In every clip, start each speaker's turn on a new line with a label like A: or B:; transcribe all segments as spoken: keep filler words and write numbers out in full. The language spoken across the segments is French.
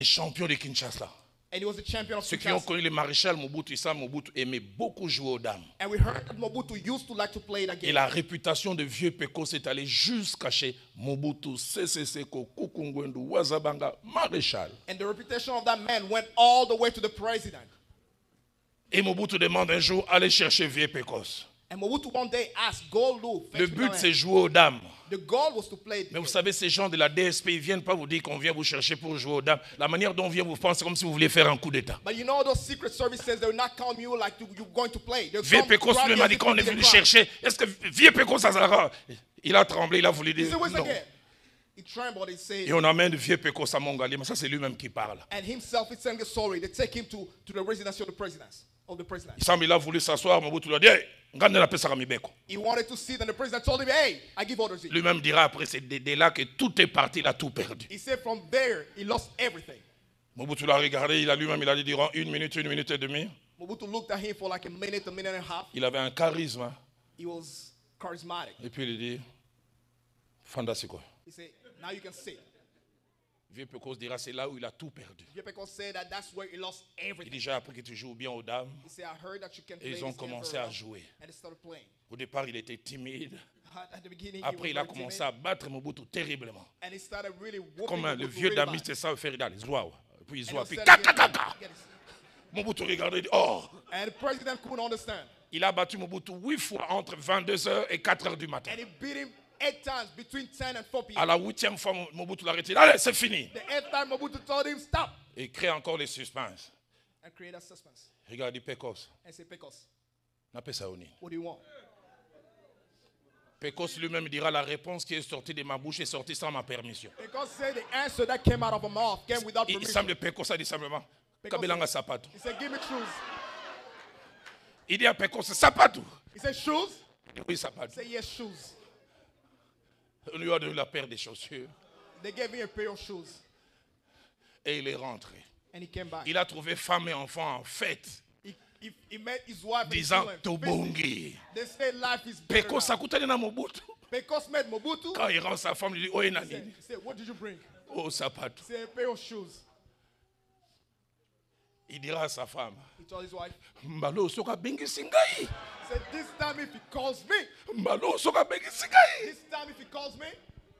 A: champion de Kinshasa.
B: And he was the champion of
A: Ceux qui ont
B: Kinshasa.
A: connu le maréchal Mobutu, ça, Mobutu aimait beaucoup jouer aux dames.
B: And we heard that Mobutu used to like to play the
A: Et
B: game.
A: la réputation de vieux Pecos est allée jusqu'à chez Mobutu, Sese Seko, Kukungwendu, Wazabanga, maréchal.
B: And the reputation of that man went all the way to the president.
A: Et Mobutu demande un jour, allez chercher vieux Pecos.
B: And Mobutu one day asked, go look.
A: Le but, c'est jouer aux dames.
B: The goal was to play.
A: Mais vous savez, ces gens de la D S P, ils ne viennent pas vous dire qu'on vient vous chercher pour jouer aux dames. La manière dont on vient vous prendre, c'est comme si vous vouliez faire un coup d'État.
B: But you know those secret services, they will not come you like to, you're going to play. They'll
A: Vieux
B: come
A: Pecos
B: grab
A: lui
B: you
A: m'a
B: as
A: dit
B: if
A: qu'on
B: you
A: est
B: did a
A: venu
B: crime.
A: chercher. Est-ce que vieux Pecos, ça sera? Il a tremblé, il a voulu
B: He
A: dire
B: said, where's the
A: non.
B: game? He trembled, he said,
A: Et on amène vieux Pecos à Mongali, mais ça c'est lui-même qui parle.
B: and himself is saying sorry. They take him to, to the residency of the president. Of the president.
A: Il semble qu'il a voulu s'asseoir, Mobutu lui a dit, hey, ngande la pesa Mibeko.
B: He wanted to sit, and the president told him, hey, I give orders.
A: Lui-même dira après, c'est de, de là que tout est parti, il a tout perdu.
B: He said from there, he lost everything.
A: Mobutu l'a regardé, il a lui-même, il a dit durant une minute, une minute et demie.
B: Mobutu looked at him for like a minute, a minute and a half.
A: Il avait un charisme.
B: He was charismatic.
A: Et puis il dit, Fanda c'est quoi?
B: He said, now you can sit.
A: Vieux Pecos dira, c'est là où il a tout perdu.
B: Yepeko said that that's where he lost
A: Il
B: everything.
A: dit, j'ai appris que tu joues bien aux dames.
B: He said, I heard that you can
A: Et
B: play
A: ils
B: this
A: ont
B: game
A: commencé
B: very
A: à
B: well.
A: jouer.
B: And they started playing.
A: Au départ, il était timide.
B: At the beginning, he
A: Après,
B: was
A: il a
B: very
A: commencé
B: timid,
A: à battre Mobutu terriblement.
B: and he started really whooping
A: Comme le
B: Mobutu
A: vieux
B: really
A: damiste
B: bad.
A: ça faire il zoua. Puis il
B: And
A: zoua.
B: he
A: Puis
B: said,
A: kaka
B: "Get-
A: kaka.
B: get this."
A: Mobutu regardait et dit, oh.
B: And the president couldn't understand.
A: Il a battu Mobutu huit fois entre vingt-deux heures et quatre heures du matin.
B: And he beat him eight times between ten and four p
A: À
B: m
A: la huitième fois, Mobutu l'a retiré. Allez, c'est fini.
B: The eighth time, Mobutu told him, stop.
A: Et il crée encore les suspens.
B: And create a suspense.
A: Regarde, il Pecos.
B: And say, Pecos,
A: N'a pas ça au nid.
B: what do you want?
A: Pecos lui-même dira la réponse qui est sortie de ma bouche est sortie sans ma permission.
B: Pecos said the answer that came out of her mouth came without
A: Il, il
B: permission.
A: semble Pecos a dit simplement,
B: Pecos-
A: Kabelanga sapato.
B: He said, give me shoes.
A: Il dit à Pecos, sapato.
B: He said, shoes?
A: Oui,
B: He
A: sapato.
B: said, yes, shoes.
A: On lui a donné la paire des chaussures
B: They gave me a pair of shoes.
A: et il est rentré.
B: And he came back.
A: Il a trouvé femme et enfant en fête,
B: He, he, he met his wife and
A: disant
B: children.
A: Tobongi.
B: They say life is better
A: Pecos
B: now.
A: akutani na Mobutu.
B: Pecos met Mobutu.
A: Quand il rend sa femme, il dit, oh,
B: He
A: nani.
B: said, he said, what did you bring?
A: Oh, sapato.
B: He said, a pair of shoes.
A: Il dira à sa femme,
B: He told his wife.
A: Mbalo soka bengi singai.
B: He said, this time if he calls me,
A: Mbalo soka bengi singai.
B: this time if he calls me,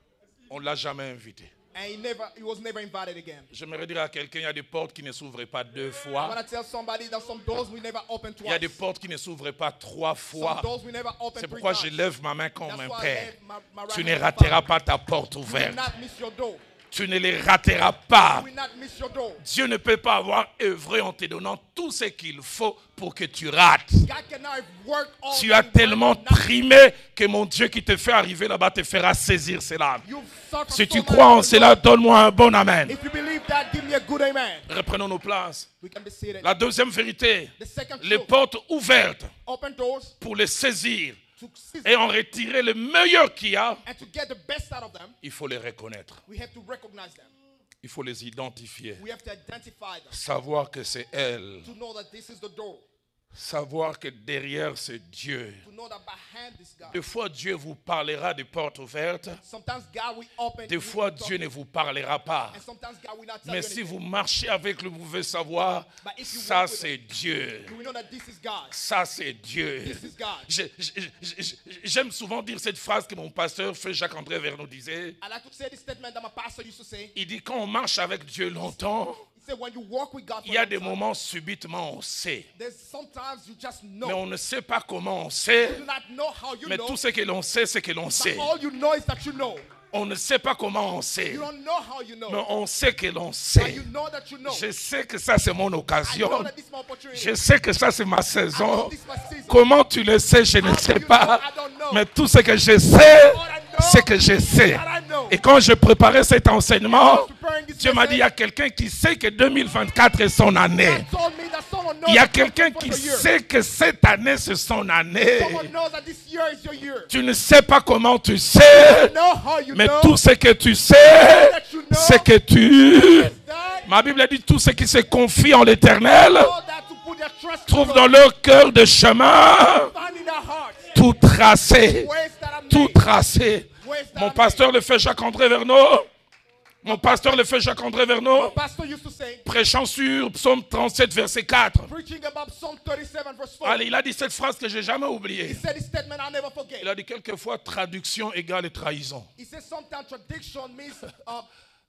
A: On ne l'a jamais invité.
B: and he never, he was never invited again.
A: J'aimerais dire à quelqu'un, il y a des portes qui ne s'ouvrent pas deux
B: I
A: fois.
B: want to tell somebody that some doors we never open
A: Il y a des
B: twice.
A: portes qui ne s'ouvrent pas trois fois.
B: Some doors we never open
A: C'est
B: three
A: pourquoi je
B: times.
A: lève ma main comme
B: That's
A: un
B: why I
A: père.
B: left my, my right
A: Tu
B: hand
A: ne
B: to the
A: rateras
B: Father.
A: pas ta porte
B: You will
A: ouverte.
B: not miss your door.
A: Tu ne les rateras pas.
B: You will not miss your door.
A: Dieu ne peut pas avoir œuvré en te donnant tout ce qu'il faut pour que tu rates.
B: God cannot work all
A: Tu as
B: the
A: tellement
B: time.
A: trimé que mon Dieu qui te fait arriver là-bas te fera saisir cela.
B: You've suffered
A: Si
B: so
A: tu
B: much
A: crois en
B: for
A: cela,
B: God.
A: donne-moi un bon amen.
B: If you believe that, give me a good amen.
A: Reprenons nos places.
B: We can be seated.
A: La deuxième vérité,
B: The second
A: les
B: truth,
A: portes ouvertes
B: open doors
A: pour les saisir
B: to seize
A: et en retirer le meilleur qu'il y a,
B: and to get the best out of them,
A: il faut les reconnaître.
B: we have to recognize them.
A: Il faut les identifier.
B: We have to identify them.
A: Savoir que c'est elle.
B: To know that this is the door.
A: Savoir que derrière c'est Dieu.
B: To know that behind this God.
A: Des fois, Dieu vous parlera des portes ouvertes.
B: Sometimes God will open.
A: Des
B: will
A: fois,
B: talk,
A: Dieu ne vous parlera pas.
B: And sometimes God will not tell
A: Mais
B: you
A: si
B: anything.
A: vous marchez avec le, vous pouvez savoir,
B: But if you
A: ça
B: walk with
A: c'est Dieu.
B: You will know that this is God.
A: Ça c'est Dieu.
B: This is God.
A: Je- je- je- je- J'aime souvent dire cette phrase que mon pasteur, Frère Jacques-André Vernon disait.
B: I like to say this statement that my pastor used to say.
A: Il dit quand on marche avec Dieu longtemps,
B: He said when you walk with God for
A: il y a
B: a
A: des
B: long time,
A: moments subitement on sait.
B: there's sometimes you just
A: Mais
B: know.
A: on ne sait pas comment on sait.
B: You do not know how you
A: Mais
B: know.
A: tout ce que l'on sait, c'est que l'on
B: But
A: sait.
B: all you know is that you know.
A: On ne sait pas comment on sait.
B: You don't know how you know.
A: Mais on sait que l'on
B: But
A: sait.
B: you know that you know.
A: Je sais que ça c'est mon
B: I know
A: occasion.
B: that this is my opportunity.
A: Je sais que ça c'est ma
B: I know
A: saison.
B: this is my season.
A: Comment tu le sais, je ne
B: How do
A: sais
B: you know?
A: pas.
B: I don't know.
A: Mais tout ce que je sais, c'est que je sais.
B: That I know.
A: Et quand je préparais cet enseignement,
B: I was preparing this
A: Dieu m'a dit, il y a
B: message.
A: quelqu'un qui sait que deux mille vingt-quatre est son année.
B: God told me that someone knows
A: Il y a
B: that
A: quelqu'un
B: this
A: qui
B: is your year.
A: sait que cette année c'est son année.
B: Someone knows that this year is your year.
A: Tu ne sais pas comment tu
B: You
A: sais,
B: know how you
A: mais
B: know
A: tout ce que tu sais,
B: that you know
A: c'est que tu...
B: that
A: Ma Bible dit, tout ce qui se confie en l'Éternel
B: all that to put their trust in
A: trouve
B: God.
A: dans leur cœur de chemin
B: Find in their hearts
A: tout tracé,
B: ways that are
A: tout
B: made.
A: tracé.
B: Ways that
A: Mon
B: are
A: pasteur, le frère Jacques-André Vernon, Mon pasteur, le fait Jacques-André
B: My
A: Verneau,
B: pastor used to say,
A: prêchant sur Psaume trente-sept, verset quatre.
B: preaching about Psalm thirty-seven, verse four.
A: Allez, il a dit cette phrase que je n'ai jamais
B: He
A: oubliée.
B: said this statement I'll never forget.
A: Il a dit quelquefois traduction égale trahison.
B: He said sometimes tradition means uh,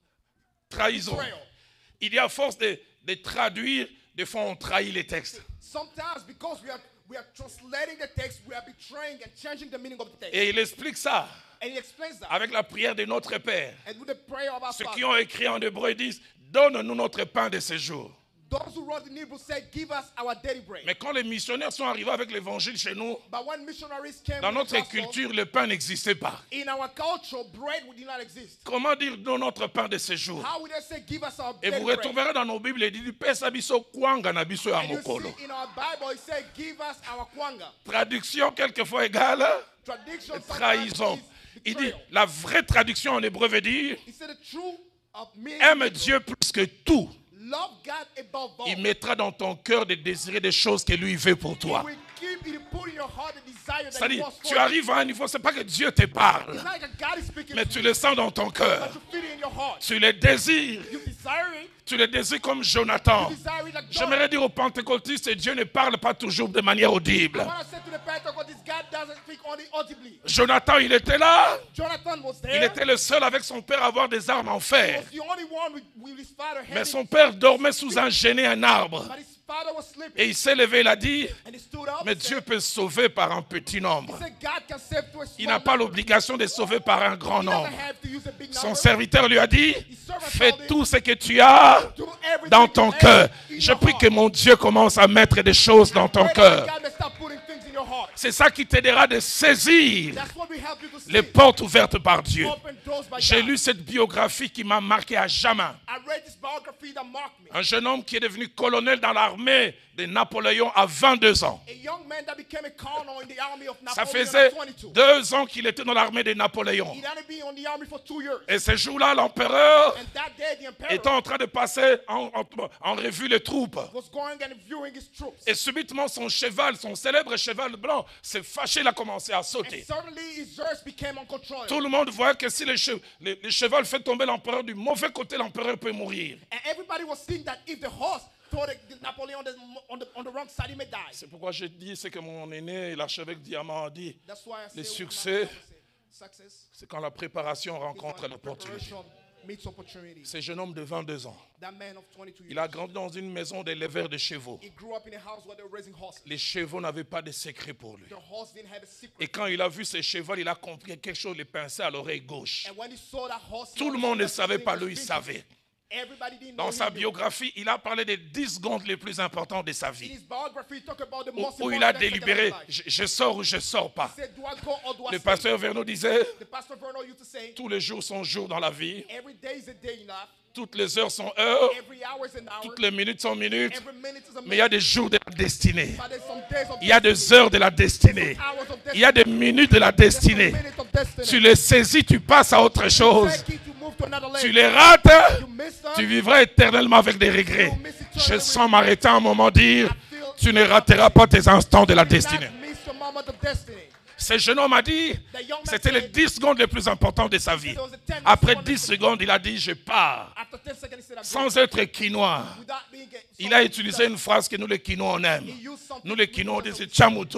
A: Trahison.
B: betrayal.
A: Il dit à force de, de traduire, des fois on trahit les textes.
B: Sometimes because we are we are translating the text, we are betraying and changing the meaning of the text.
A: Et il explique ça
B: And he explains that.
A: avec la prière de notre Père.
B: And with the prayer of our
A: Ceux
B: Father.
A: qui ont écrit en hébreu disent, donne-nous notre pain de ce jour.
B: Those who wrote in Hebrew said, give us our daily bread.
A: Mais quand les missionnaires sont arrivés avec l'évangile chez nous,
B: But when missionaries came
A: dans
B: with the
A: notre
B: gospel,
A: culture, le pain n'existait pas.
B: in our culture, bread did not exist.
A: Comment dire donne notre pain de ce jour?
B: How would they say, give us our
A: Et
B: daily
A: vous
B: bread?
A: retrouverez dans nos Bibles, il dit, pesa biso kwanga na biso ya
B: And you
A: mokolo.
B: see in our Bible, it said, give us our kwanga.
A: Traduction quelquefois égale
B: Tradition
A: trahison.
B: sometimes is
A: Il dit,
B: betrayal.
A: la vraie traduction en hébreu veut dire,
B: He said the true of me
A: aime Dieu plus que tout.
B: love God above all.
A: Il mettra dans ton cœur de désirer des choses que lui veut pour
B: He
A: toi.
B: will keep it, put in your heart the desire that he
A: C'est-à-dire,
B: wants for
A: tu
B: you.
A: arrives à un niveau, c'est pas que Dieu te parle,
B: It's not like God is speaking
A: mais
B: to
A: tu
B: you,
A: le sens dans ton cœur.
B: but you feel it in your heart.
A: Tu le désires.
B: You desire it.
A: Tu le désires comme Jonathan.
B: You desire it like
A: J'aimerais
B: Jonathan.
A: dire aux pentecôtistes, Dieu ne parle pas toujours de manière audible.
B: I want to say to the Pentecostals, God doesn't speak only audibly.
A: Jonathan, il était là.
B: Jonathan was
A: Il
B: there.
A: était le seul avec son père à avoir des armes en
B: He
A: fer.
B: was the only one with, with his father
A: Mais
B: handing
A: son père dormait sous un genêt, un arbre.
B: But his father was sleeping.
A: Et il s'est levé, il a dit,
B: And he stood up.
A: mais
B: and
A: Dieu
B: said,
A: peut sauver par un petit
B: he
A: nombre.
B: said, God can save to a
A: Il
B: small
A: n'a pas
B: number.
A: l'obligation de sauver par un grand
B: He
A: nombre.
B: doesn't have to use a big
A: Son
B: number.
A: serviteur lui a dit,
B: His servant
A: fais
B: told him,
A: tout ce que tu as
B: do everything
A: dans
B: you
A: ton
B: have
A: cœur.
B: in
A: Je
B: your
A: prie
B: heart.
A: que mon Dieu commence à mettre des choses dans ton
B: Pray that
A: cœur.
B: God may start putting things in your heart.
A: C'est ça qui t'aidera de saisir
B: That's what we help you to see.
A: les portes ouvertes par Dieu.
B: Open doors by
A: J'ai
B: God.
A: lu cette biographie qui m'a marqué à jamais.
B: I read this biography that marked me.
A: Un jeune homme qui est devenu colonel dans l'armée de Napoléon à vingt-deux ans.
B: A young man that became a colonel in the army of
A: Ça
B: Napoleon
A: faisait
B: at twenty-two.
A: deux ans qu'il était dans l'armée de Napoléon.
B: He had been on the army for two years.
A: Et ce jour-là, l'empereur
B: And that day, the emperor
A: était en train de passer en, en- en revue les troupes.
B: was going and viewing his troops.
A: Et subitement, son cheval, son célèbre cheval blanc, s'est fâché, il a commencé à
B: And
A: sauter.
B: suddenly his horse became uncontrollable.
A: Tout le monde voit que si le, che- le- le cheval fait tomber l'empereur du mauvais côté, l'empereur peut mourir.
B: And everybody was seeing that if the horse threw the Napoleon on the, on, the, on the wrong side, he may die.
A: C'est pourquoi je dis, c'est que mon aîné, l'archevêque Diamant, a dit,
B: That's why I
A: le
B: say
A: succès,
B: success
A: c'est quand la préparation
B: is
A: rencontre
B: when
A: l'opportunité.
B: preparation meets opportunity.
A: Ce jeune homme de vingt-deux ans,
B: That man of twenty-two
A: il a
B: years,
A: grandi dans une maison d'éleveurs de chevaux.
B: he grew up in a house where they were raising horses.
A: Les chevaux n'avaient pas de secret pour lui.
B: The horse didn't have a secret.
A: Et quand il a vu ces chevaux, il a compris que quelque chose les pinçait à l'oreille gauche.
B: And when he saw that horse,
A: Tout le monde ne savait pas, lui, il savait.
B: Everybody didn't know
A: Dans sa
B: he knew.
A: biographie, il a parlé des dix secondes les plus importantes de sa
B: In
A: vie.
B: his biography, he talked about the
A: Où,
B: most
A: où il
B: important
A: a
B: aspect of
A: délibéré,
B: his life.
A: je, je sors ou je sors pas.
B: He said, do I go or do I
A: Le
B: stay?
A: pasteur Verneau disait,
B: The pastor Verno used to say,
A: tous les jours sont jours dans la vie,
B: every day is a day in life.
A: toutes les heures sont heures,
B: Every hour is an hour.
A: toutes les minutes sont minutes,
B: Every minute is a
A: mais il y a
B: minute.
A: des jours de la destinée.
B: But there's some days of
A: Il y a des heures de la destinée.
B: hours of destiny.
A: Il y a des minutes de la
B: There's some
A: destinée.
B: minutes of destiny.
A: Tu les saisis, tu passes à autre chose.
B: Take it to move to another
A: Tu
B: level.
A: les rates,
B: You miss them.
A: tu vivras éternellement avec des regrets. Je sens m'arrêter un moment dire, tu ne rateras pas tes instants de la
B: You will
A: destinée.
B: not miss your moment of destiny.
A: Ce jeune homme a dit, c'était les dix secondes les plus importantes de sa vie. Après dix secondes, il a dit, je pars.
B: After ten seconds, he said, I'm
A: Sans être quinois.
B: going. Without being a-
A: Il a utilisé une phrase que nous les quinois on aime.
B: He used something
A: Nous les quinois on dit, c'est chamutu.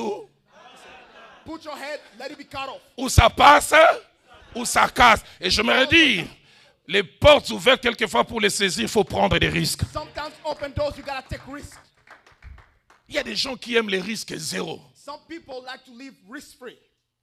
B: Put your head, let it be cut off.
A: Ou ça passe, ou ça casse. Et je me dire, les portes ouvertes, quelquefois pour les saisir, il faut prendre des risques.
B: Sometimes open doors, you gotta take risks.
A: Il y a des gens qui aiment les risques zéro.
B: Some people like to live risk-free.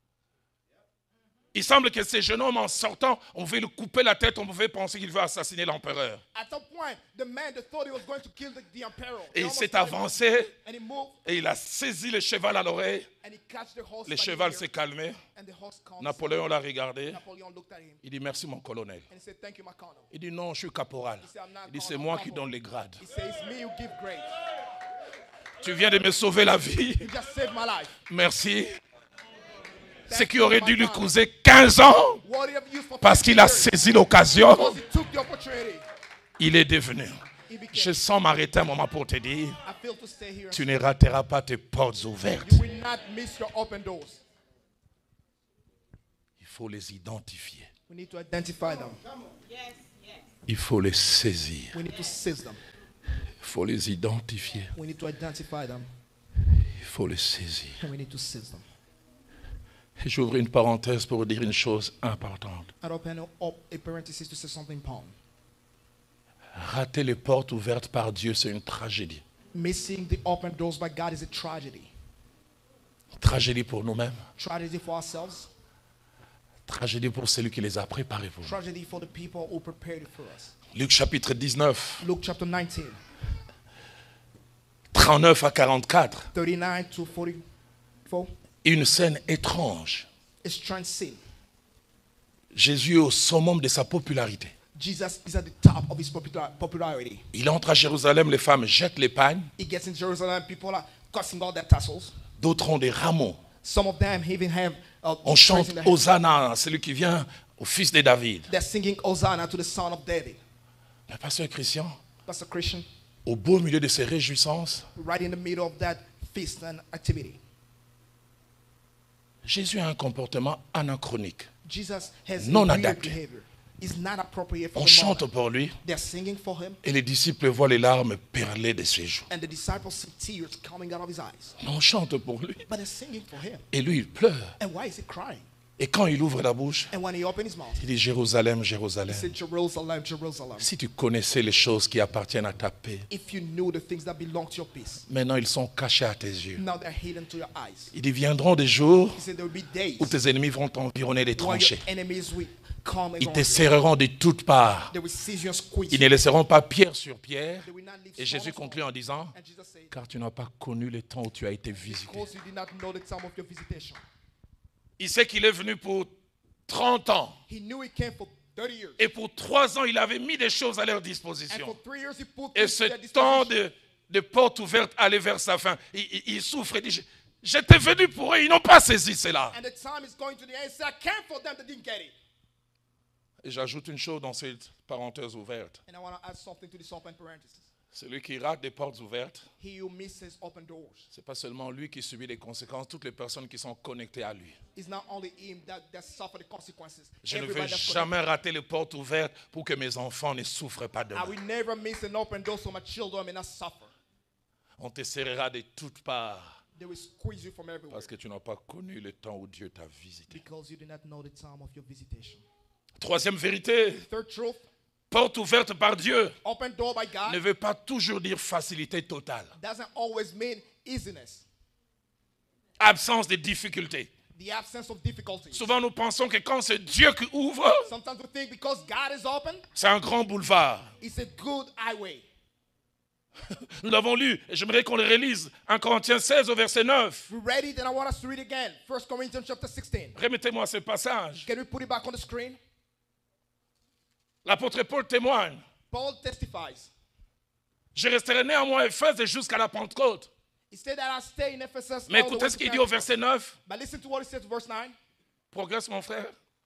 A: Il semble que ces jeunes hommes, en sortant, on veut lui couper la tête, on pouvait penser qu'il veut assassiner l'empereur.
B: At some point, the man they thought he was going to kill the, the emperor.
A: Et
B: They
A: il
B: almost
A: s'est
B: killed him.
A: avancé,
B: And he moved,
A: et il a saisi le cheval à l'oreille.
B: and he catch the horse
A: Le
B: by the
A: cheval
B: ear,
A: s'est calmé.
B: and the horse calmed.
A: Napoléon l'a regardé.
B: Napoleon looked at him,
A: Il dit, merci mon colonel.
B: and he said, thank you, my colonel.
A: Il dit, non, je suis caporal.
B: He said, I'm not
A: Il dit, c'est
B: colonel,
A: moi
B: I'm
A: qui
B: humble.
A: donne les grades.
B: He says, it's me who give grace.
A: Tu viens de me sauver la vie.
B: You just saved my life.
A: Merci. Ce
B: Thank
A: qui
B: you,
A: aurait
B: my
A: dû lui
B: colonel.
A: causer quinze ans,
B: What he have used for
A: parce qu'il a
B: fifty years,
A: saisi l'occasion,
B: because he took the opportunity.
A: il est devenu.
B: He became.
A: Je sens m'arrêter un moment pour te dire,
B: I feel to stay here.
A: tu ne rateras pas tes portes ouvertes.
B: You will not miss your open doors.
A: Il faut les identifier.
B: We need to identify them.
C: Yes, yes.
A: Il faut les saisir.
B: We need to seize them.
A: Il faut les identifier.
B: We need to identify them.
A: Il faut les saisir.
B: And we need to seize them.
A: Et j'ouvre une parenthèse pour dire une chose importante.
B: I'd open up a parenthesis to say something important.
A: Rater les portes ouvertes par Dieu, c'est une tragédie.
B: Missing the open doors by God is a tragedy.
A: Tragédie pour nous-mêmes.
B: Tragedy for ourselves.
A: Tragédie pour celui qui les a préparés pour nous.
B: Tragedy for the people who prepared it for us.
A: Luc chapitre dix-neuf,
B: Luke chapter nineteen,
A: trente-neuf à quarante-quatre.
B: thirty-nine to forty-four.
A: Une scène étrange.
B: A strange scene.
A: Jésus est au summum de sa popularité.
B: Jesus is at the top of his popular- popularity.
A: Il entre à Jérusalem, les femmes jettent les pagnes.
B: He gets in Jerusalem, people are cutting all their tassels.
A: D'autres ont des rameaux.
B: Some of them even have uh,
A: On
B: trees
A: chante
B: in their hands.
A: Hosanna, celui qui vient au fils de David.
B: They're singing Hosanna to the son of David.
A: Le pasteur Christian,
B: Pastor Christian,
A: au beau milieu de ses réjouissances,
B: right in the middle of that feast and activity.
A: Jésus a un comportement anachronique.
B: Jesus has
A: Non
B: a weird
A: adapté.
B: behavior. It's not appropriate for
A: On
B: the
A: chante
B: moment.
A: pour lui
B: They're singing for him,
A: et les disciples voient les larmes perler de ses joues.
B: and the disciples see tears coming out of his eyes.
A: On chante pour lui
B: But they're singing for him.
A: et lui il pleure.
B: And why is he crying?
A: Et quand il ouvre la bouche,
B: And when he opened his mouth,
A: il dit Jérusalem,
B: he
A: Jérusalem.
B: said, Jerusalem, Jerusalem.
A: Si tu connaissais les choses qui appartiennent à ta paix,
B: If you knew the things that belong to your peace,
A: maintenant ils sont cachés à tes yeux.
B: now they're hidden to your eyes.
A: Il dit viendront des jours
B: He said there will be days
A: où tes ennemis vont t'environner des
B: when your
A: tranchées.
B: enemies will come
A: Ils
B: around
A: te
B: you.
A: serreront de toutes parts.
B: They will seize you and squeeze
A: Ils
B: you.
A: ne laisseront pas pierre sur pierre.
B: They will not leave
A: Et
B: stone
A: Jésus
B: on stone.
A: conclut en disant,
B: And Jesus said,
A: car tu n'as pas connu le temps où tu as été visité.
B: because you did not know the time of your visitation.
A: Il sait qu'il est venu pour trente ans.
B: He knew he came for thirty years.
A: Et pour trois ans, il avait mis des choses à leur
B: And
A: disposition.
B: for three years he put
A: Et
B: things
A: ce
B: to their
A: temps
B: disposition.
A: de, de porte ouverte allait vers sa fin. Il, il- il souffre et dit, Je- j'étais venu pour eux, ils n'ont pas saisi cela.
B: And the time is going to the end. He said, I came for them that didn't get it.
A: Et j'ajoute une chose dans cette parenthèse ouverte.
B: And I want to add something to this open parenthesis.
A: Celui qui rate des portes ouvertes,
B: He who misses open doors.
A: c'est pas seulement lui qui subit les conséquences, toutes les personnes qui sont connectées à lui.
B: It's not only him that, that suffer the consequences.
A: Je ne
B: Everybody
A: vais
B: that's
A: jamais rater les portes ouvertes pour que mes enfants ne souffrent pas de
B: I
A: moi.
B: will never miss an open door so my children may not suffer.
A: On te serrera de toutes parts
B: They will squeeze you from everywhere
A: parce que tu n'as pas connu le temps où Dieu t'a visité.
B: because you did not know the time of your visitation.
A: Troisième vérité,
B: Third truth,
A: porte ouverte par Dieu
B: open door by
A: ne
B: God
A: veut pas toujours dire facilité totale,
B: doesn't always mean easiness,
A: absence de difficultés.
B: the absence of difficulties.
A: Souvent nous pensons que quand c'est Dieu qui ouvre,
B: Sometimes we think because God is open,
A: c'est un grand boulevard.
B: it's a good highway.
A: Nous l'avons lu et j'aimerais qu'on le relise. un Corinthiens seize au verset neuf.
B: We read it, and I want us to read again. First Corinthians chapter sixteen.
A: Remettez-moi ce passage.
B: Can we put it back on the screen?
A: L'apôtre Paul témoigne.
B: Paul testifies.
A: Je resterai néanmoins à Éphèse jusqu'à la Pentecôte.
B: He said that I stay in Ephesus.
A: Mais
B: all the
A: écoutez
B: way
A: ce
B: to
A: qu'il dit au
B: Pentecost.
A: verset neuf.
B: But listen to what he says, verse nine.
A: Progresse mon frère.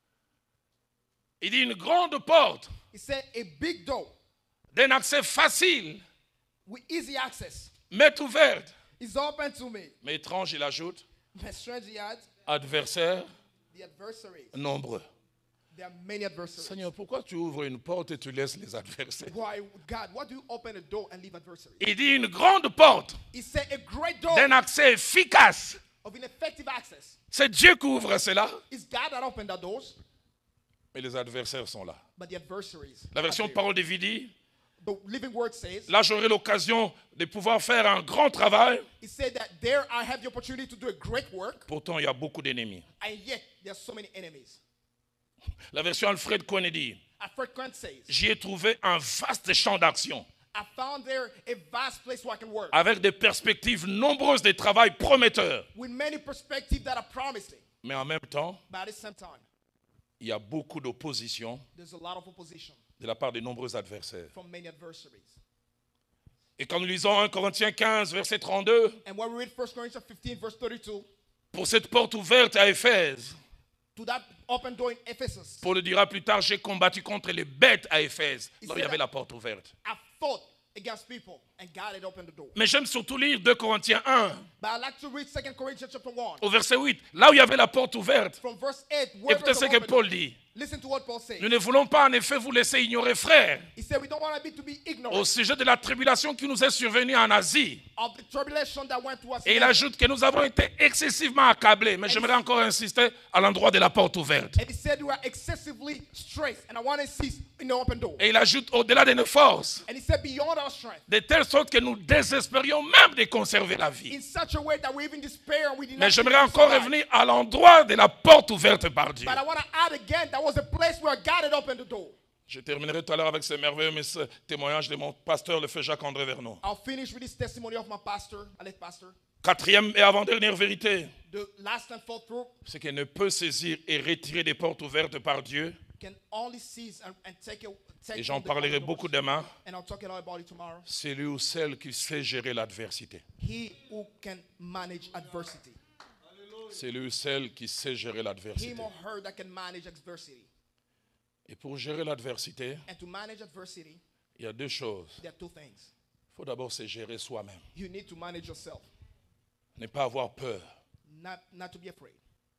A: Il dit une grande porte
B: He said, a big door
A: d'un accès facile
B: with easy access
A: m'est ouverte.
B: is open to me.
A: Mais étrange, il ajoute,
B: But strange he adds,
A: adversaires
B: the adversaries.
A: nombreux.
B: There are many adversaries.
A: Seigneur, pourquoi tu ouvres une porte et tu laisses les adversaires?
B: Why, God, why do you open a door and leave adversaries?
A: Il dit une grande porte
B: He said, a great door
A: d'un accès efficace.
B: of ineffective access.
A: C'est Dieu qui ouvre cela,
B: It's God that opened that doors,
A: mais les adversaires sont là.
B: but the adversaries.
A: La version
B: are there.
A: Parole de vie dit,
B: The Living Word says,
A: là j'aurai l'occasion de pouvoir faire un grand travail.
B: he said that there I have the opportunity to do a great work,
A: Pourtant, il y a beaucoup d'ennemis.
B: and yet there are so many enemies.
A: La version Alfred Cohen dit,
B: Alfred Grant says,
A: j'y ai trouvé un vaste champ d'action
B: I found there a vast place where I can work
A: avec des perspectives nombreuses de travail prometteurs.
B: with many perspectives that are promising.
A: Mais en même temps,
B: But at the same time,
A: il y a beaucoup d'opposition
B: there's a lot of opposition
A: de la part de nombreux adversaires.
B: from many adversaries.
A: Et quand nous lisons un Corinthiens quinze, verset trente-deux,
B: And when we read First Corinthians fifteen, verse thirty-two,
A: pour cette porte ouverte à Éphèse,
B: to that open door in Ephesus,
A: Paul le dira plus tard, j'ai combattu contre les bêtes à Éphèse. Là où il y avait la porte ouverte.
B: I fought against people, and God had opened the door.
A: Mais j'aime surtout lire deux Corinthiens un,
B: But I'd like to read Second Corinthians chapter one,
A: au verset huit, là où il y avait la porte ouverte.
B: from verse eight, where
A: Écoutez
B: there's
A: ce
B: an
A: que
B: open
A: Paul
B: door.
A: dit.
B: Listen to what Paul says.
A: Nous ne voulons pas en effet vous laisser ignorer, frères,
B: He said we don't want to be to be ignorant
A: au sujet de la tribulation qui nous est survenue en Asie.
B: of the tribulation that went to us.
A: Et il ajoute que nous avons été excessivement accablés. Mais j'aimerais encore insister à l'endroit de la porte ouverte.
B: And he said we were excessively stressed, and I want to see in the open door.
A: Et il ajoute au-delà de nos forces,
B: And he said beyond our strength,
A: de telle sorte que nous désespérions même de conserver la vie.
B: in such a way that we even despair and we did
A: Mais
B: not
A: j'aimerais
B: think we
A: encore
B: survive.
A: revenir à l'endroit de la porte ouverte par Dieu.
B: But I want to add again, that was a place where God had opened the door.
A: Je terminerai tout à l'heure avec ce merveilleux témoignage de mon pasteur, le frère Jacques-André Vernon.
B: I'll finish with this testimony of my pastor, our late pastor.
A: Quatrième et avant-dernière vérité,
B: The last and fourth group
A: c'est qu'il ne peut saisir et retirer des portes ouvertes par Dieu.
B: can only seize and, and take it. Take
A: Et j'en
B: from the
A: parlerai
B: open doors.
A: beaucoup demain.
B: And I'll talk a lot about it tomorrow.
A: C'est lui ou celle qui sait gérer l'adversité.
B: He who can manage adversity.
A: C'est lui ou celle qui sait gérer l'adversité.
B: Him or her that can manage adversity.
A: Et pour gérer l'adversité,
B: And to manage adversity,
A: il y a deux choses.
B: there are two things.
A: Il faut d'abord se gérer soi-même.
B: You need to manage yourself,
A: Ne pas avoir peur.
B: not, not to be afraid.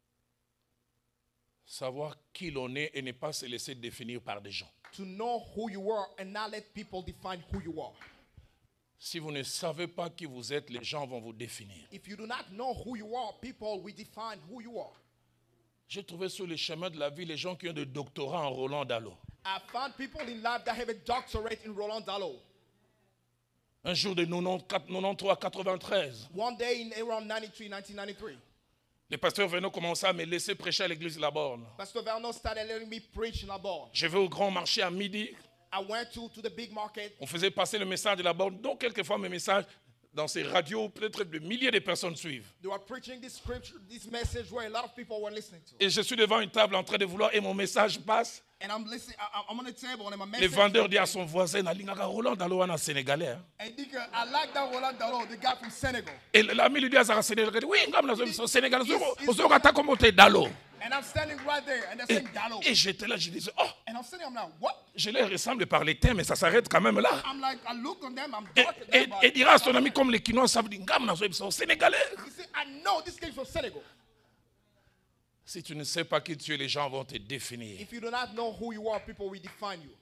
A: Savoir qui l'on est et ne pas se laisser définir par des gens.
B: To know who you are and not let people define who you are.
A: Si vous ne savez pas qui vous êtes, les gens vont vous définir.
B: If you do not know who you are, people will define who you are.
A: J'ai trouvé sur les chemins de la vie les gens qui ont des doctorats en Roland Dallot.
B: I found people in life that have a doctorate in Roland Dahlou.
A: Un jour de quatre-vingt-treize à quatre-vingt-treize,
B: One day in around ninety-three, nineteen ninety-three,
A: le pasteur Vernon commençait à me laisser prêcher à l'église de la Borne.
B: Pastor Vernon started letting me preach in La Borne.
A: Je vais au grand marché à midi.
B: I went to, to the big market.
A: On faisait passer le message de la Borne. Donc, quelquefois, mes messages, dans ces radios, peut-être des milliers de personnes suivent.
B: They were preaching this scripture, this message where a lot of people were listening to.
A: Et je suis devant une table en train de vouloir, et mon message passe.
B: And I'm listening, I, I'm on the table and my
A: Le
B: message.
A: vendeur dit à son voisin, Nalingaka Roland Dallot en sénégalais. hein.
B: And he goes, I like that Roland Dahlou, the guy from Senegal.
A: Et l'ami lui dit à Zara Sénégal, oui, comme nous sommes sénégalais, nous sommes comme Dallot.
B: And I'm standing right there and they're
A: Et,
B: saying Dahlou.
A: et j'étais là, je disais, oh,
B: And I'm standing, I'm like, what?
A: je les ressemble par les thèmes, mais ça s'arrête quand même là.
B: I'm like, I look on them, I'm
A: Et,
B: dark at
A: et,
B: them.
A: et dira à son ami comme les Quinois savent dire, Ngam, nous sommes sénégalais.
B: He said, I know this came from Senegal.
A: Si tu ne sais pas qui tu es, les gens vont te définir.
B: If you do not know who you are, people will define you.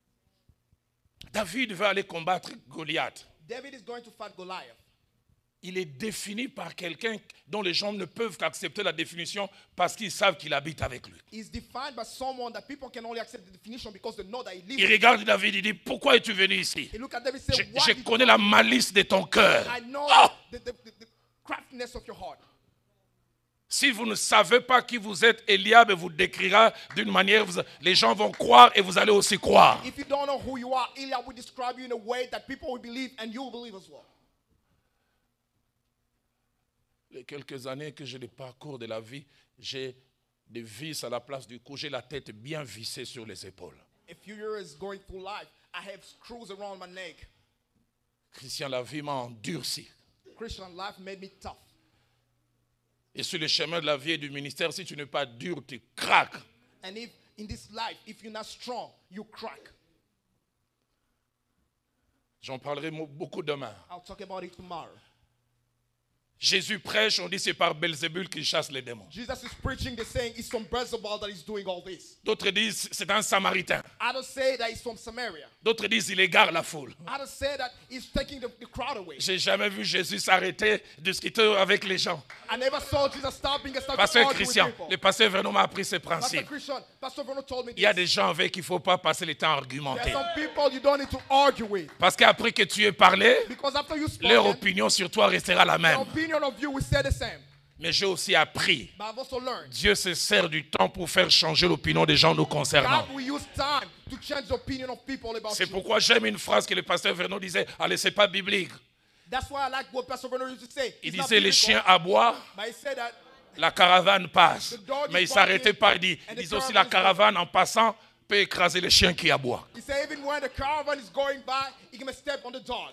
A: David veut aller combattre Goliath.
B: David is going to fight Goliath.
A: Il est défini par quelqu'un dont les gens ne peuvent qu'accepter la définition parce qu'ils savent qu'il habite avec lui.
B: He's defined by someone that people can only accept the definition because they know that he lives.
A: Il regarde David, il dit, pourquoi es-tu venu ici?
B: He look at David
A: Je,
B: and say, why
A: je
B: did
A: connais
B: you
A: la
B: come?
A: malice de ton cœur.
B: I know
A: Oh!
B: the, the, the, the craftiness of your heart.
A: Si vous ne savez pas qui vous êtes, Eliab vous décrira d'une manière, vous- les gens vont croire et vous allez aussi croire.
B: If you don't know who you are, Eliab will describe you in a way that people will believe and you will believe as well.
A: Les quelques années que j'ai de parcours de la vie, j'ai des vis à la place du cou, j'ai la tête bien vissée sur les épaules.
B: A few years going through life, I have screws around my neck.
A: Christian, la vie m'a endurci.
B: Christian life made me tough.
A: Et sur le chemin de la vie et du ministère, si tu n'es pas dur, tu craques.
B: And if in this life, if you're not strong, you crack.
A: J'en parlerai mo- beaucoup demain.
B: I'll talk about it tomorrow.
A: Jésus prêche, on dit c'est par Belzébul qu'il chasse les démons.
B: Jesus is preaching, they're saying it's from Beelzebub that he's doing all this.
A: D'autres disent c'est un Samaritain.
B: Others say that he's from Samaria.
A: D'autres disent il égare la foule.
B: Others say that he's taking the, the crowd away.
A: J'ai jamais vu Jésus s'arrêter, discuter avec les gens.
B: I never saw Jesus stopping and starting to
A: Pasteur
B: argue with
A: Christian,
B: people.
A: le pasteur Vernon m'a appris ces
B: Pastor
A: principes.
B: Christian, Pastor Vernon told me
A: Il y a
B: this.
A: des gens avec qui il ne faut pas passer le temps à
B: There
A: argumenter.
B: are some people you don't need to argue with.
A: Parce qu'après que tu aies parlé,
B: Because after you
A: leur
B: spoken,
A: opinion sur toi restera la
B: the
A: même.
B: opinion of you will say the same.
A: Mais j'ai aussi appris,
B: But I've also learned
A: Dieu se sert du temps pour faire changer l'opinion des gens nous concernant.
B: God will use time to change the opinion of people about
A: C'est
B: you.
A: pourquoi j'aime une phrase que le pasteur Vernon disait, allez, c'est pas biblique.
B: That's why I like what Pastor Vernon used to say.
A: Il
B: It's not
A: disait, les
B: biblical,
A: chiens aboient,
B: but he said that
A: la caravane passe.
B: The dog is
A: Mais il ne s'arrêtait pas, il dit,
B: and
A: il
B: the
A: disait aussi,
B: caravan
A: la
B: is
A: caravane en passant peut écraser les chiens qui aboient.
B: he said even when the caravan is going by, he can step on the dog.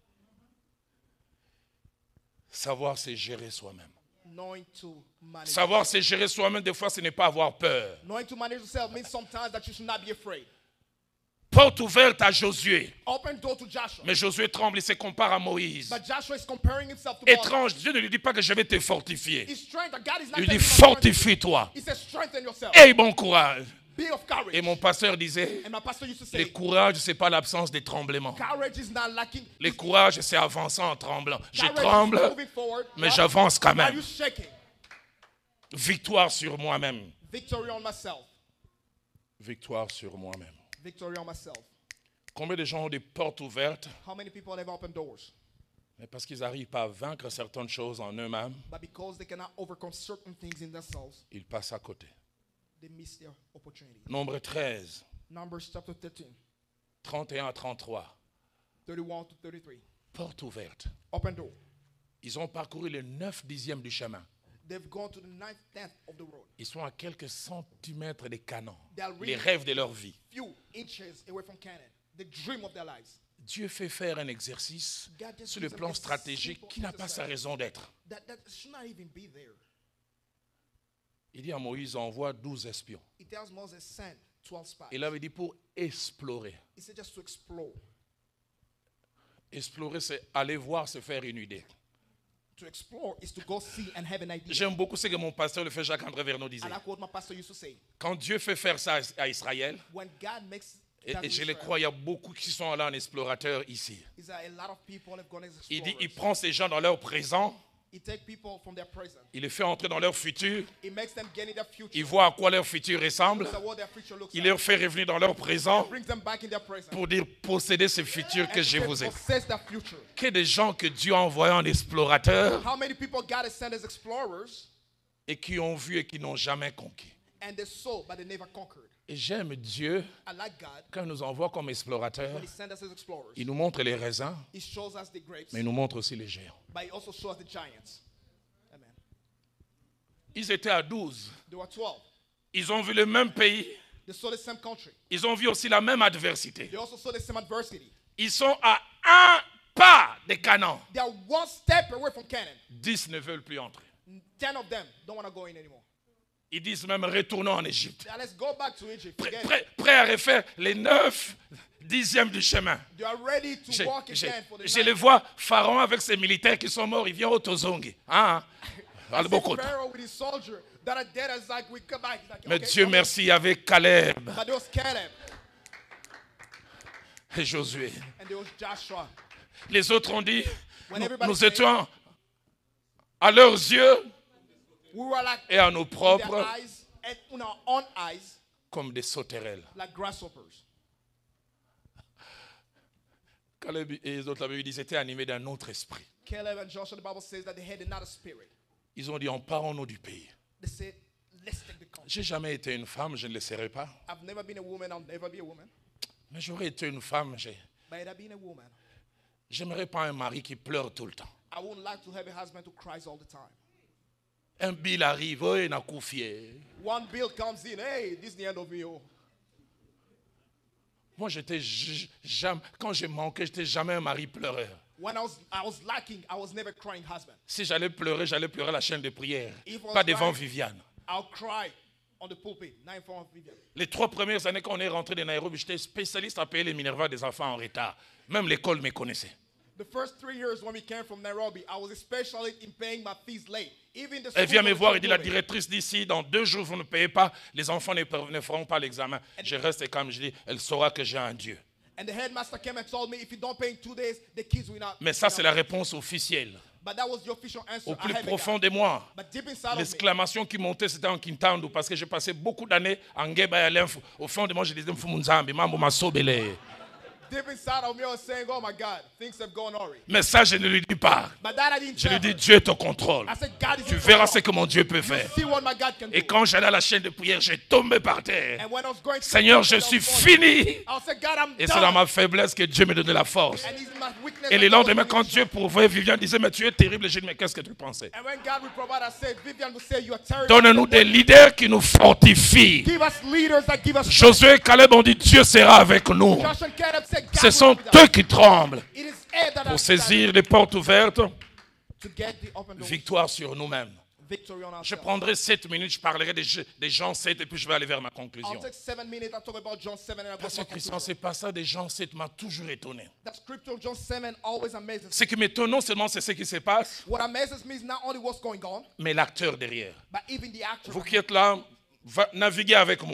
A: Savoir c'est gérer soi-même.
B: Knowing to manage.
A: Savoir c'est gérer soi-même, des fois, ce n'est pas avoir peur.
B: Knowing to manage yourself means sometimes that you should not be afraid.
A: Porte ouverte à Josué.
B: Open door to Joshua.
A: Mais Josué tremble, il se compare à Moïse.
B: But Joshua is comparing himself to Moses.
A: Étrange, Dieu ne lui dit pas que je vais te fortifier.
B: His strength, that God is not
A: Il lui
B: telling
A: dit
B: you to strengthen you.
A: fortifie-toi.
B: He says strengthen yourself.
A: Aie bon courage.
B: bit of courage.
A: Et mon pasteur disait,
B: And my pastor used to say,
A: le courage, c'est pas l'absence des tremblements.
B: courage is not lacking.
A: Le courage, c'est avancer en tremblant. Je
B: Courage is
A: tremble,
B: moving forward.
A: mais
B: What?
A: j'avance quand
B: Are
A: même.
B: you shaking?
A: Victoire sur moi-même.
B: Victory on myself.
A: Victoire sur moi-même.
B: Victory on myself.
A: Combien de gens ont des portes ouvertes,
B: How many people have opened doors?
A: mais parce qu'ils n'arrivent pas à vaincre certaines choses en eux-mêmes,
B: But because they cannot overcome certain things in themselves,
A: ils passent à côté.
B: they miss their opportunity.
A: Nombre treize,
B: Numbers chapter thirteen,
A: trente et un à trente-trois.
B: thirty-one to thirty-three.
A: Porte ouverte.
B: Open door.
A: Ils ont parcouru le neuf dixième du chemin.
B: They've gone to the ninth tenth of the road.
A: Ils sont à quelques centimètres des canons.
B: They are
A: Les
B: really
A: rêves de leur vie.
B: few inches away from Canaan. The dream of their lives.
A: Dieu fait faire un exercice
B: God just
A: sur le
B: gives them
A: plan
B: a
A: stratégique
B: simple
A: qui n'a pas sa
B: exercise
A: raison d'être.
B: That, that should not even be there.
A: Il dit à Moïse, envoie douze espions.
B: He tells Moses, send twelve spies.
A: Il avait dit pour explorer.
B: He said just to explore.
A: Explorer, c'est aller voir, se faire une idée.
B: To explore is to go see and have an idea.
A: J'aime beaucoup ce que mon pasteur, le fait Jacques-André Verneau, disait.
B: I like what my pastor used to say.
A: Quand Dieu fait faire ça à Israël,
B: When God makes
A: et,
B: that
A: et
B: to
A: je le
B: Israel,
A: crois, il y a beaucoup qui sont là en explorateur ici.
B: is that a lot of people have gone as
A: Il dit,
B: explorers.
A: il prend ces gens dans leur présent,
B: He takes people from their present.
A: il les fait entrer dans leur futur,
B: He makes them get in their future.
A: il voit à quoi leur futur ressemble,
B: So what their future looks
A: il
B: like.
A: leur fait revenir dans leur présent
B: Brings them back in their present.
A: pour dire, possédez ce futur que
B: And
A: je
B: they
A: vous ai.
B: possess that future.
A: Que des gens que Dieu a envoyés en explorateur
B: How many people God has sent as explorers
A: et qui ont vu et qui n'ont jamais conquis.
B: and they saw but they never conquered?
A: Et j'aime Dieu,
B: I like God
A: quand il nous envoie comme explorateurs,
B: when He sent us as explorers.
A: il nous montre les raisins,
B: He shows us the grapes,
A: mais il nous montre aussi les géants.
B: but He also shows us the giants. Amen.
A: Ils étaient à douze.
B: There were twelve.
A: Ils ont vu le même pays.
B: They saw the same country.
A: Ils ont vu aussi la même adversité.
B: They also saw the same adversity.
A: Ils sont à un pas de Canaan.
B: They are one step away from Canaan.
A: Dix ne veulent plus entrer.
B: Ten of them don't want to go in anymore.
A: Ils disent même retournons en Égypte.
B: Now let's go back to Egypt.
A: Prêts
B: Forget it.
A: prêt, prêt à refaire les neuf dixièmes du chemin.
B: They are ready to
A: Je,
B: walk
A: je-
B: again for the
A: je
B: night.
A: les vois, Pharaon avec ses militaires qui sont morts, il vient au Tozongi. Hein?
B: I see
A: Al-Bokota.
B: Pharaoh with his soldier that are dead as like we come back. He's like,
A: Mais
B: okay,
A: Dieu
B: come
A: merci, il y avait Caleb
B: on. But there was Caleb
A: et Josué.
B: and there was Joshua.
A: Les autres ont dit,
B: When
A: nous,
B: everybody
A: nous
B: said-
A: étions à leurs yeux
B: We were like
A: et à nos
B: in their
A: propres
B: eyes and in our own eyes
A: comme des sauterelles.
B: like grasshoppers.
A: Caleb et les autres, la Bible dit, ils étaient animés d'un autre esprit.
B: Caleb and Joshua, the Bible says that they had another spirit.
A: Ils ont dit, emparons-nous du pays.
B: They said, let's take the country.
A: J'ai jamais été une femme, je ne le serai pas.
B: I've never been a woman, I'll never be a woman.
A: Mais j'aurais été une femme, j'ai-
B: But I've been a woman.
A: j'aimerais pas un mari qui pleure tout le temps.
B: I wouldn't like to have a husband who cries all the time.
A: Un bill arrive, oh, il n'a confié.
B: One bill comes in, hey, this is the end of me. Oh.
A: Moi, j'étais j- jamais, quand je manquais, j'étais jamais un mari pleureur.
B: When I was, I was lacking, I was never crying husband.
A: Si j'allais pleurer, j'allais pleurer à la chaîne de prière,
B: If I was
A: pas devant
B: crying-
A: Viviane.
B: I'll cry on the pulpit, not in front of Vivian.
A: Les trois premières années qu'on est rentré de Nairobi, j'étais spécialiste à payer les Minerva des enfants en retard. Même l'école me connaissait.
B: The first three years when we came from Nairobi, I was a specialist in paying my fees late. Even the
A: Elle vient
B: school
A: me voir et
B: management
A: dit, la
B: knew it.
A: directrice d'ici, dans deux jours, vous ne payez pas, les enfants ne, ne feront pas l'examen. Je reste comme je dis, elle saura que j'ai un Dieu.
B: And the headmaster came and told me, if you don't pay in two days, the kids will not.
A: Mais ça, c'est la réponse officielle.
B: But that was the official answer.
A: Au
B: I
A: plus
B: have a
A: profond
B: God.
A: de moi,
B: But deep inside of me,
A: l'exclamation qui montait, c'était en Kintandu, parce que j'ai passé beaucoup d'années en Ngeba et à l'Info. Au fond de moi, je disais, Mfumunzambi, mambo masobele.
B: deep inside of me, I was saying, oh my God, things have gone awry.
A: Mais ça, je ne lui dis pas.
B: But that I didn't
A: Je lui
B: tell
A: dis,
B: her.
A: Dieu est au contrôle.
B: I said, God is
A: Tu
B: in
A: verras
B: control.
A: ce que mon Dieu peut faire.
B: See what my God can
A: Et
B: do.
A: quand j'allais à la chaîne de prière, j'ai tombé par terre.
B: And when I was going to
A: Seigneur,
B: the
A: je
B: hospital,
A: suis
B: I was falling.
A: fini.
B: I said, God, I'm
A: Et c'est dans
B: done.
A: ma faiblesse que Dieu me donnait la force.
B: And it's my weakness
A: Et
B: that
A: le
B: God
A: lendemain,
B: was
A: quand
B: giving
A: Dieu pourvoyait, Viviane disait, mais tu es terrible. J'ai dit, mais qu'est-ce que tu pensais?
B: And when God will provide, I said, Vivian will say, you are terrible.
A: Donne-nous des leaders qui nous fortifient.
B: Give us leaders that give us strength.
A: Josué et Caleb ont dit, Dieu sera avec nous.
B: Joshua and Caleb said, God
A: Ce
B: will
A: sont
B: be with us.
A: eux qui tremblent
B: It is air that
A: pour
B: has
A: saisir les portes ouvertes.
B: to get the open doors.
A: Victoire sur nous-mêmes.
B: Victory on
A: Je
B: ourselves.
A: prendrai sept minutes, je parlerai des, des gens sept et puis je vais aller vers ma conclusion.
B: I'll take seven minutes. I'll talk about John seven and I'll go
A: Parce
B: to
A: que
B: my
A: Christian,
B: conclusion.
A: c'est pas ça, des gens sept m'a toujours étonné.
B: That scripture of John seven always amazes me.
A: Ce qui m'étonne non seulement c'est ce qui se passe,
B: What amazes me is not only what's going on,
A: mais l'acteur derrière.
B: but even the actor.
A: Vous qui êtes là, va, naviguez avec moi.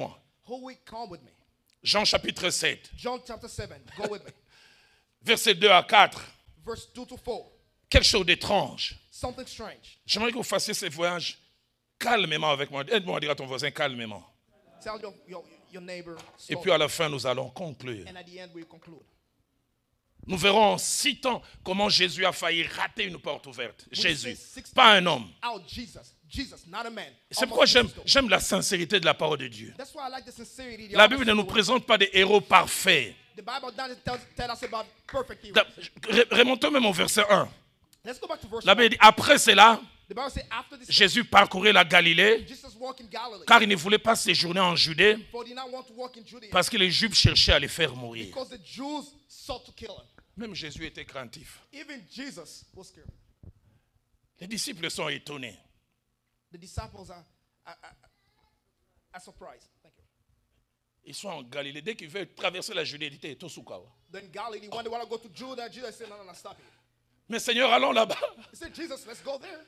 B: Who will come with me?
A: Jean chapitre sept,
B: John chapter seven. Go with me.
A: versets deux à quatre.
B: Verse two to four.
A: Quelque chose d'étrange.
B: Something strange.
A: J'aimerais que vous fassiez ce voyage calmement avec moi. Aide-moi à dire à ton voisin calmement.
B: Tell your, your, your neighbor
A: Et
B: slowly.
A: puis à la fin, nous allons conclure.
B: And at the end, we'll conclude.
A: Nous verrons en six temps comment Jésus a failli rater une porte ouverte.
B: We
A: Jésus,
B: say six
A: pas un homme.
B: Out Jesus. Jesus, not a man.
A: C'est
B: Almost
A: pourquoi j'aime,
B: Jesus, though.
A: j'aime la sincérité de la parole de Dieu.
B: That's why I like the sincerity. the
A: La Bible ne nous
B: honesty.
A: présente pas des héros parfaits.
B: The Bible doesn't tell, tell us about perfect heroes.
A: Da- ré- Remontons même au verset un.
B: Let's go back to verse
A: La
B: one.
A: Bible dit, après cela,
B: The Bible says after this,
A: Jésus parcourait la Galilée,
B: Jesus walked in Galilee.
A: car il ne voulait pas séjourner en Judée,
B: For he did not want to walk in Judea
A: parce que les Juifs cherchaient à les faire mourir.
B: because the Jews sought to kill him.
A: Même Jésus était craintif.
B: Even Jesus was scared.
A: Les disciples sont étonnés.
B: The disciples are, are, are, are surprised. Thank you.
A: Ils sont en Galilée. Dès qu'ils veulent traverser la Judée, ils disent, Tosukawa.
B: Then Galilee, when they want to go to Judah, Jesus said, no, no, no, stop here.
A: Mais Seigneur, allons là-bas.
B: He said, Jesus, let's go there.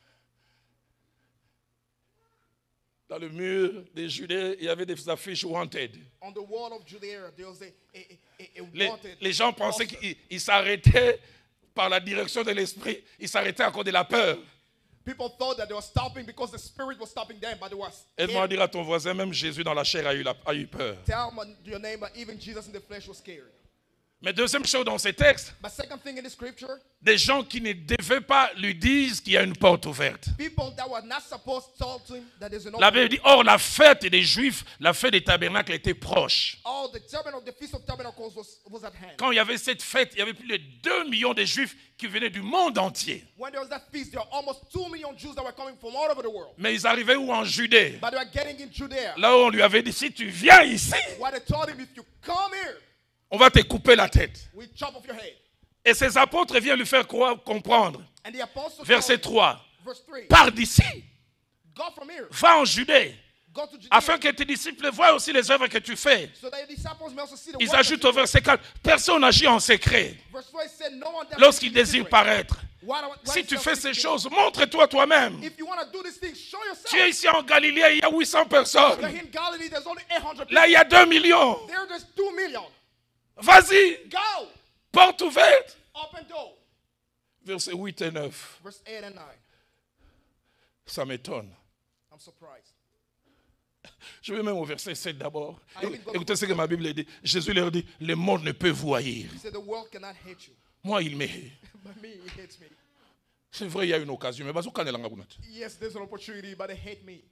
A: Dans le mur des Judées, il y avait des affiches wanted.
B: On the wall of Judea, there was a, a, a, a
A: Les,
B: wanted
A: les gens pensaient
B: poster.
A: qu'ils ils s'arrêtaient par la direction de l'esprit. Ils s'arrêtaient à cause de la peur.
B: People thought that they were stopping because the Spirit was stopping them, but they were
A: Aide-moi à
B: scared.
A: dire à ton voisin, même Jésus dans la chair a eu, la- a eu peur.
B: Tell my- your neighbor, even Jesus in the flesh was scared.
A: Mais deuxième chose dans ces textes,
B: But second thing in the scripture,
A: des gens qui ne devaient pas lui disent qu'il y a une porte ouverte.
B: people that were not supposed to tell to him that there's an
A: La
B: open
A: Bible dit, or la fête des Juifs, la fête des tabernacles était proche.
B: Oh, the tabernacle, the feast of tabernacles was, was at hand.
A: Quand il y avait cette fête, il y avait plus de deux millions de Juifs qui venaient du monde entier.
B: When there was that feast, there were almost two million Jews that were coming from all over the world.
A: Mais ils arrivaient où? En Judée.
B: But they were getting in Judea.
A: Là où on lui avait dit, si tu viens ici,
B: Why they told him, if you come here,
A: on va te couper la tête.
B: we chop off your head.
A: Et ses apôtres viennent lui faire croire, comprendre.
B: And the apostles
A: Verset
B: told him,
A: trois.
B: verse three,
A: Pars d'ici,
B: go from here,
A: va en Judée,
B: go to Judea,
A: afin que tes disciples voient aussi les œuvres que tu fais.
B: so that your disciples may also see the
A: Ils
B: work that
A: ajoutent
B: you
A: au
B: do.
A: verset quatre, personne n'agit en secret
B: Verse four said, no one does
A: lorsqu'il
B: anything
A: désire
B: secret.
A: paraître.
B: Why- why
A: Si
B: is
A: tu
B: self
A: fais ces
B: secret?
A: choses, montre-toi toi-même.
B: If you want to do these things, show
A: Tu es
B: yourself.
A: ici en Galilée, il y a huit cents
B: You're
A: personnes.
B: here in Galilee, there's only eight hundred people.
A: Là, il y a deux millions.
B: There, there's two million.
A: Vas-y,
B: Go,
A: porte ouverte.
B: open door.
A: Versets huit et neuf.
B: Verse eight and nine.
A: Ça m'étonne.
B: I'm surprised.
A: Je vais même au verset sept d'abord.
B: I will go-
A: Écoutez ce que ma Bible dit. Jésus leur dit, le monde ne peut vous haïr.
B: He said, the world cannot hate you.
A: Moi, il m'hait.
B: But me, he hates me.
A: C'est vrai, il y a une occasion. Mais bazooka ne l'a pas.
B: Yes, there's an opportunity, but they hate me.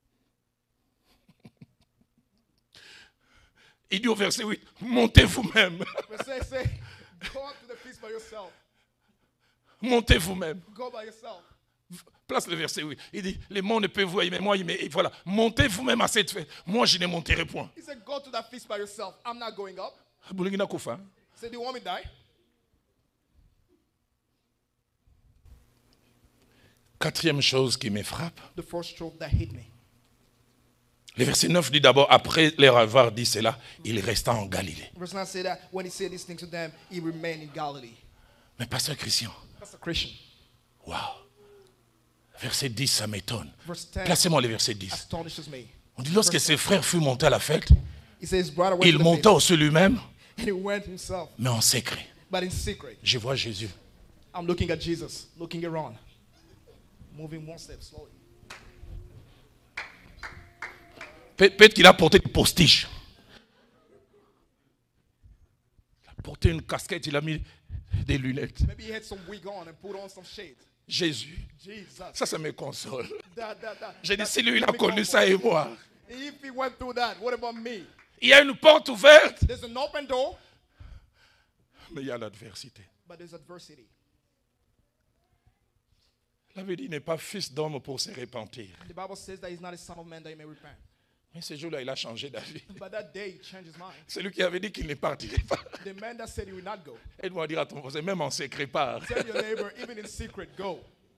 A: Il dit au verset huit, montez vous-même.
B: Verse eight say, go up to the feast by yourself.
A: Montez vous-même.
B: Go by yourself.
A: Place le verset huit. Il dit, le monde ne peut vous haïr, mais moi, il m'hait. Voilà, montez vous-même à cette fête. Moi, je ne monterai point.
B: He said, go to that feast by yourself. I'm not going up.
A: Boulingina Koufa.
B: He said, do you want me to die?
A: Quatrième chose qui me frappe.
B: The first trope that hit me.
A: Le verset neuf dit d'abord, après leur avoir dit cela, il resta en Galilée.
B: Verse nine say that when he said these things to them, he remained in Galilee.
A: Mais pasteur Christian,
B: That's a Christian.
A: waouh. Verset dix, ça m'étonne.
B: Verse ten
A: Placez-moi le verset dix.
B: astonishes me.
A: On dit, lorsque ses frères furent montés à la fête,
B: He says, brother went
A: il
B: to the
A: monta
B: feast,
A: aussi lui-même,
B: and he went himself,
A: mais en secret.
B: but in secret.
A: Je vois Jésus.
B: I'm looking at Jesus, looking around, moving one step slowly.
A: Pe- Peut-être qu'il a porté des postiches. Il a porté une casquette, il a mis des lunettes.
B: Maybe he had some wig on and put on some shades.
A: Jésus.
B: Jesus.
A: Ça, ça me console.
B: That, that, that,
A: J'ai dit,
B: that
A: si lui, il a
B: make me
A: connu ça et
B: comfort.
A: moi.
B: If he went through that, what about me?
A: Il y a une porte ouverte,
B: There's an open door,
A: mais il y a l'adversité.
B: but there's adversity.
A: La Bible dit, il n'est pas fils d'homme pour se repentir.
B: The Bible says that he's not a son of man that he may repent.
A: Mais ce jour-là, il a changé d'avis.
B: But that day he changed his mind.
A: C'est lui qui avait dit qu'il ne partirait pas.
B: The man that said he would not go.
A: Aide-moi à dire à ton voisin, même en secret part.
B: Tell your neighbor, even in secret, go.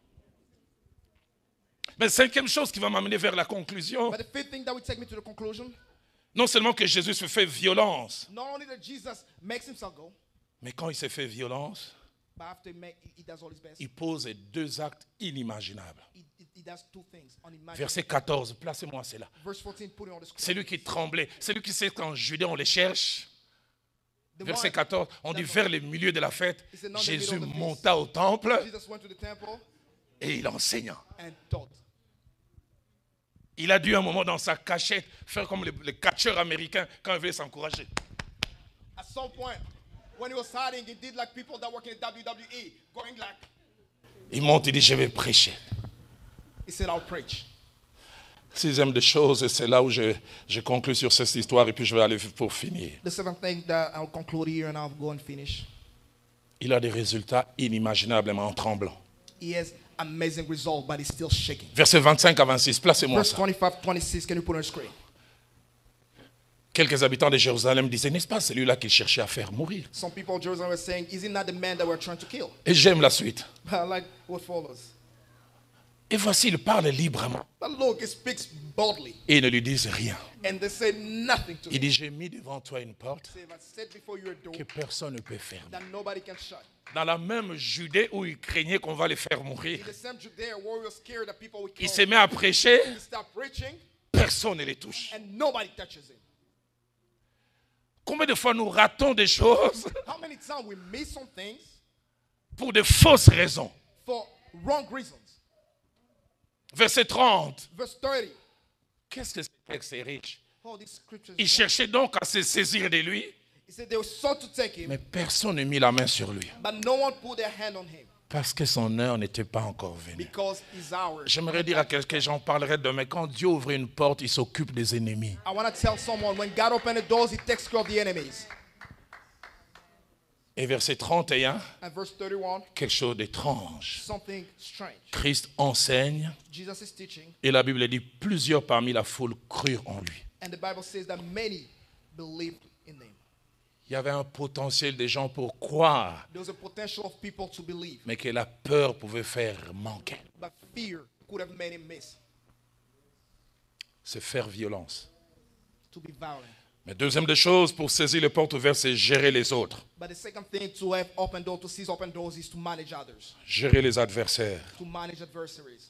A: Mais cinquième chose qui va m'amener vers la conclusion,
B: But the fifth thing that will take me to the conclusion,
A: non seulement que Jésus se fait violence,
B: not only that Jesus makes himself go,
A: mais quand il se fait violence,
B: But after he, make, he does all his best,
A: il pose deux actes inimaginables.
B: he, he, he does two things unimaginable.
A: Verset quatorze, placez-moi cela.
B: Verse fourteen, put it on the screen.
A: Celui qui tremblait, celui qui sait qu'en Judée on les cherche.
B: The
A: Verset
B: one
A: quatorze, on dit vers le milieu de la fête,
B: He said, "Not in the
A: Jésus
B: middle of the
A: monta au temple
B: Jesus went to the temple
A: et il enseigna.
B: and taught.
A: Il a dû un moment dans sa cachette faire comme les, les catcheurs américains quand ils veulent s'encourager.
B: At some point, when he was hiding, he did like people that work in the W W E, going like,
A: Il monte, il dit, je vais prêcher.
B: he said, I'll preach.
A: Sixième des choses, et c'est là où je, je conclue sur cette histoire et puis je vais aller pour finir.
B: The seventh thing that I'll conclude here and I'll go and finish.
A: Il a des résultats inimaginablement tremblants.
B: He has amazing results, but he's still shaking.
A: Verset vingt-cinq à vingt-six, placez-moi
B: Verse
A: ça.
B: twenty-five, twenty-six, can you put it on the screen?
A: Quelques habitants de Jérusalem disaient, n'est-ce pas celui-là qu'il cherchait à faire mourir?
B: Some people in Jerusalem were saying, is he not the man that we're trying to kill?
A: Et j'aime la suite.
B: But I like what follows.
A: Et voici, il parle librement.
B: But look, he speaks boldly.
A: Et ils ne lui disent rien.
B: And they say nothing to
A: Il
B: him.
A: dit, j'ai mis devant toi une porte
B: Say, if I set before you a door
A: que personne ne peut fermer.
B: that nobody can shut.
A: Dans la même Judée où il craignait qu'on va les faire mourir,
B: In the same Judea where we were scared that people would
A: il
B: kill
A: se
B: him,
A: met à prêcher,
B: he stopped preaching
A: personne ne les touche.
B: and nobody touches him.
A: Combien de fois nous ratons des choses
B: How many times we miss some things
A: pour de fausses raisons?
B: for wrong reasons?
A: Verset trente.
B: Verse thirty.
A: Qu'est-ce que ce texte est riche?
B: Oh, these scriptures.
A: Il cherchait donc à se saisir de lui,
B: He said they were sought to take him,
A: mais personne ne mit la main sur lui
B: but no one put their hand on him
A: parce que son heure n'était pas encore venue.
B: because his hour.
A: J'aimerais dire à quelqu'un, j'en parlerai demain, quand Dieu ouvre une porte, il s'occupe des ennemis.
B: I want to tell someone when God opens the doors, he takes care of the enemies.
A: Et verset trente et un,
B: And verse thirty-one,
A: quelque chose d'étrange.
B: something strange.
A: Christ enseigne
B: Jesus is teaching,
A: et la Bible dit plusieurs parmi la foule crurent en lui.
B: and the Bible says that many believed in him.
A: Il y avait un potentiel des gens pour croire,
B: There was a potential of people to believe,
A: mais que la peur pouvait faire manquer.
B: but fear could have made him miss,
A: C'est faire violence.
B: to be violent.
A: Mais deuxième des choses, pour saisir les portes ouvertes, c'est gérer les autres.
B: But the second thing to have open doors, to seize open doors, is to manage others,
A: Gérer les adversaires.
B: to manage adversaries.